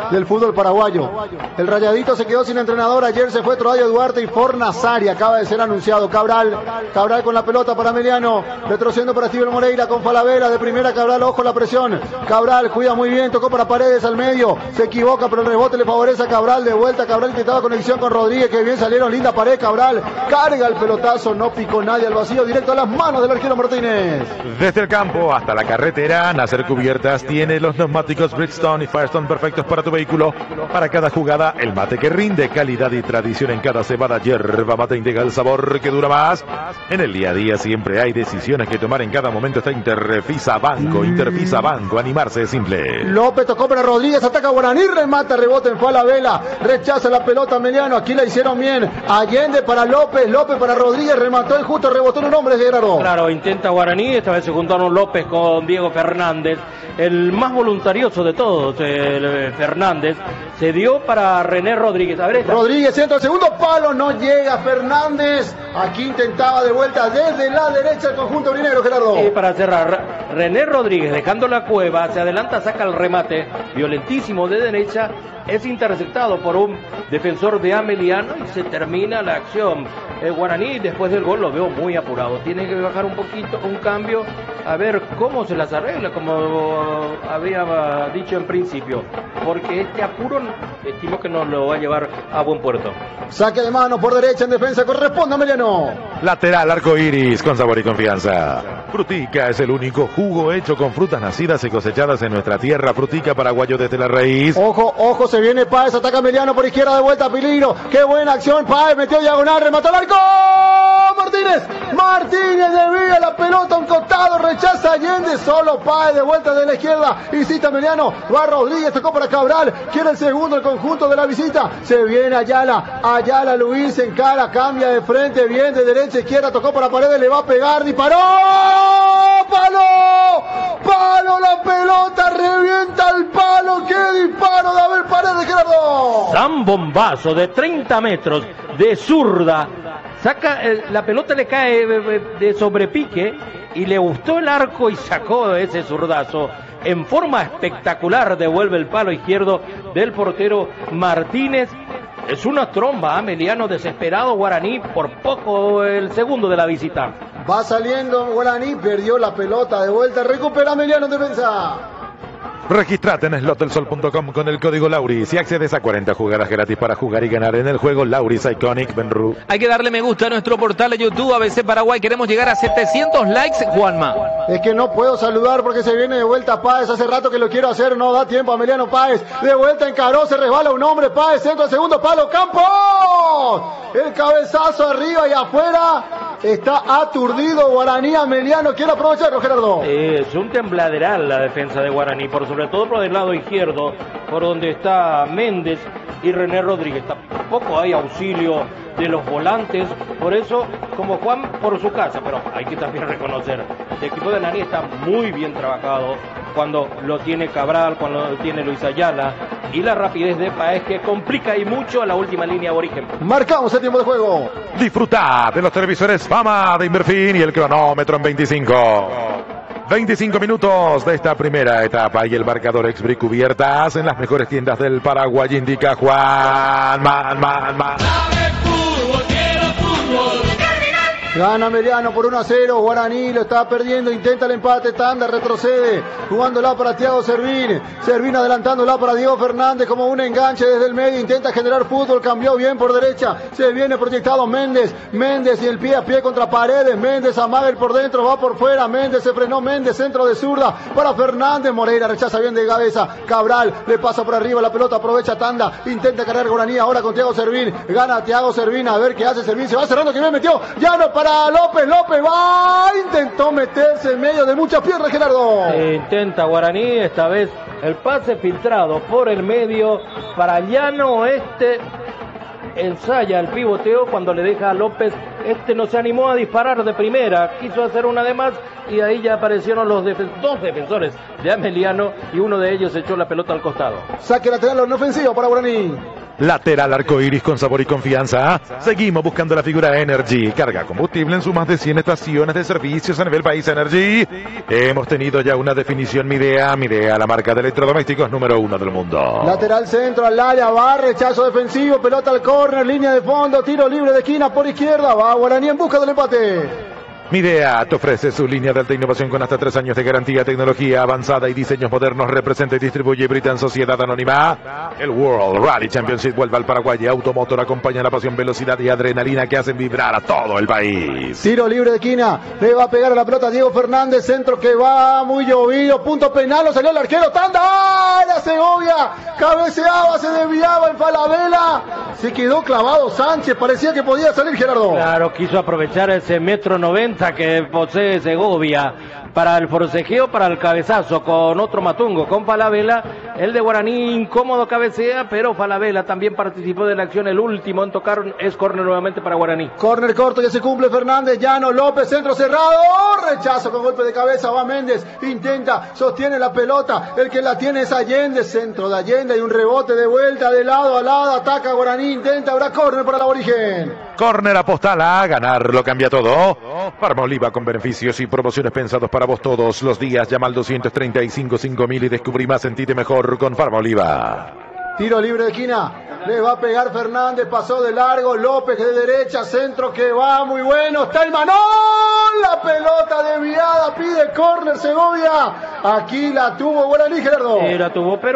del fútbol paraguayo. El Rayadito se quedó sin entrenador, ayer se fue Troadio Duarte y Fornasari, acaba de ser anunciado. Cabral con la pelota para Emiliano, retrocediendo para Steven Moreira con Falabella, de primera Cabral, ojo la presión. Cabral cuida muy bien, tocó para Paredes al medio, se equivoca pero el rebote le favorece a Cabral, de vuelta Cabral intentaba conexión con Rodríguez, que bien salieron, linda pared, Cabral carga el pelotazo, no picó nadie al vacío, directo a las manos del arquero Martínez. Desde el campo hasta la carretera, Nacer Cubiertas tiene los neumáticos Bridgestone y Firestone perfectos para tu vehículo. Para cada jugada, el mate que rinde, calidad y tradición en cada cebada, yerba mate integra el sabor que dura más. En el día a día siempre hay decisiones que tomar, en cada momento está Interfisa Banco, animarse es simple. López tocó para Rodríguez, ataca Guaraní, remata, rebote en Falabella, rechaza la pelota Meliano, aquí la hicieron bien. Allende para López, López para Rodríguez, remató el justo, rebotó en un hombre de Gerardo. Claro, intenta Guaraní, esta vez se juntaron López con Diego Fernández, el más voluntarioso de todos, Fernández, se dio para René Rodríguez. A ver esta. Rodríguez entra al segundo palo, no llega Fernández, aquí intentaba de vuelta desde la derecha el conjunto brinegro, Gerardo. Y para cerrar, René Rodríguez dejando la cueva, se adelanta, saca el remate, violentísimo de derecha, es interceptado por un defensor de Ameliano y se termina la acción. Guaraní después del gol lo veo muy apurado, tiene que bajar un poquito, un cambio, a ver cómo se las arregla, como había dicho en principio, porque este apuro estimo que nos lo va a llevar a buen puerto. Saque de mano por derecha en defensa, corresponde a Ameliano. Lateral arco iris con sabor y confianza. Frutica es el único jugo hecho con frutas nacidas y cosechadas en nuestra tierra. Frutica paraguayo desde la raíz. Ojo, se viene Páez, ataca Emiliano por izquierda, de vuelta peligro. Qué buena acción, Páez metió diagonal, remató al arco. Martínez desvía la pelota a un costado, rechaza Allende, solo Páez de vuelta de la izquierda, incita Emiliano, va Rodríguez, tocó para Cabral, quiere el segundo el conjunto de la visita, se viene Ayala Luis se encara, cambia de frente, bien de derecha a izquierda, tocó para Paredes, le va a pegar, disparó, palo, la pelota revienta el palo, qué disparo de Abel Paredes, Gerardo. San bombazo de 30 metros de zurda, saca la pelota, le cae de sobrepique y le gustó el arco y sacó ese zurdazo. En forma espectacular devuelve el palo izquierdo del portero Martínez. Es una tromba, Ameliano desesperado, Guaraní por poco el segundo de la visita. Va saliendo Guaraní, perdió la pelota de vuelta, recupera Ameliano en defensa. Registrate en slotelsol.com con el código Lauris y accedes a 40 jugadas gratis para jugar y ganar en el juego Lauris Iconic Benru. Hay que darle me gusta a nuestro portal de YouTube ABC Paraguay. Queremos llegar a 700 likes, Juanma. Es que no puedo saludar porque se viene de vuelta Páez. Hace rato que lo quiero hacer, no da tiempo. Emiliano Páez de vuelta encaró, se resbala un hombre. Páez, centro al segundo palo, Campos. El cabezazo arriba y afuera. Está aturdido Guaraní. Emiliano quiere aprovecharlo, Gerardo. Es un tembladeral la defensa de Guaraní, sobre todo por el lado izquierdo, por donde está Méndez y René Rodríguez. Tampoco hay auxilio de los volantes, por eso, como Juan por su casa, pero hay que también reconocer, el equipo de Nani está muy bien trabajado cuando lo tiene Cabral, cuando lo tiene Luis Ayala, y la rapidez de Páez que complica y mucho a la última línea aborigen. Marcamos el tiempo de juego. Disfruta de los televisores Fama de Inverfin y el cronómetro en 25 minutos de esta primera etapa y el marcador Exbri Cubiertas en las mejores tiendas del Paraguay indica Juan Man. Gana Meliano por 1-0, Guaraní lo está perdiendo, intenta el empate, Tanda retrocede, jugándola para Thiago Servín adelantándola para Diego Fernández como un enganche desde el medio, intenta generar fútbol, cambió bien por derecha, se viene proyectado Méndez y el pie a pie contra Paredes, Méndez amaga el por dentro, va por fuera, Méndez se frenó, Méndez centro de zurda para Fernández, Moreira rechaza bien de cabeza, Cabral le pasa por arriba la pelota, aprovecha Tanda, intenta cargar Guaraní ahora con Thiago Servín, gana Thiago Servín, a ver qué hace Servín, se va cerrando, que bien metió, ya no para López va, intentó meterse en medio de muchas piernas, Gerardo. Intenta Guaraní, esta vez el pase filtrado por el medio para Llano, ensaya el pivoteo cuando le deja a López no se animó a disparar de primera, quiso hacer una de más y ahí ya aparecieron los dos defensores de Ameliano y uno de ellos echó la pelota al costado. Saque lateral en ofensivo para Guaraní. Lateral arcoiris con sabor y confianza. Seguimos buscando la figura Energy. Carga combustible en sus más de 100 estaciones de servicios a nivel país. Energy. Hemos tenido ya una definición Midea. Midea, la marca de electrodomésticos número 1 del mundo. Lateral centro al área, va, rechazo defensivo, pelota al córner, línea de fondo, tiro libre de esquina por izquierda. Va Guaraní en busca del empate. Midea te ofrece su línea de alta innovación con hasta 3 años de garantía, tecnología avanzada y diseños modernos. Representa y distribuye Britan Sociedad Anónima. El World Rally Championship vuelve al Paraguay. Automotor acompaña la pasión, velocidad y adrenalina que hacen vibrar a todo el país. Tiro libre de esquina, le va a pegar a la pelota Diego Fernández, centro que va muy llovido, punto penal, lo salió el arquero, tanda, la Segovia, cabeceaba, se desviaba en Falabella, se quedó clavado Sánchez, parecía que podía salir Gerardo. Claro, quiso aprovechar ese 1.90 m que posee Segovia para el forcejeo, para el cabezazo con otro matungo, con Falabella. El de Guaraní incómodo cabecea, pero Falabella también participó de la acción. El último en tocar es córner nuevamente para Guaraní. Córner corto, ya se cumple Fernández, Llano, López, centro cerrado, rechazo con golpe de cabeza, va Méndez, intenta, sostiene la pelota, el que la tiene es Allende, centro de Allende, y un rebote de vuelta de lado a lado, ataca Guaraní, intenta, habrá córner para el aborigen. Córner apostala, ganar lo cambia todo. Farmoliva con beneficios y promociones pensados para vos todos los días. Llama al 235-5000 y descubrí más, sentite mejor con Farmoliva. Tiro libre de esquina, le va a pegar Fernández, pasó de largo, López de derecha, centro que va muy bueno, está el Manón, la pelota desviada, pide córner Segovia, aquí la tuvo Guaraní, Gerardo. La tuvo, pero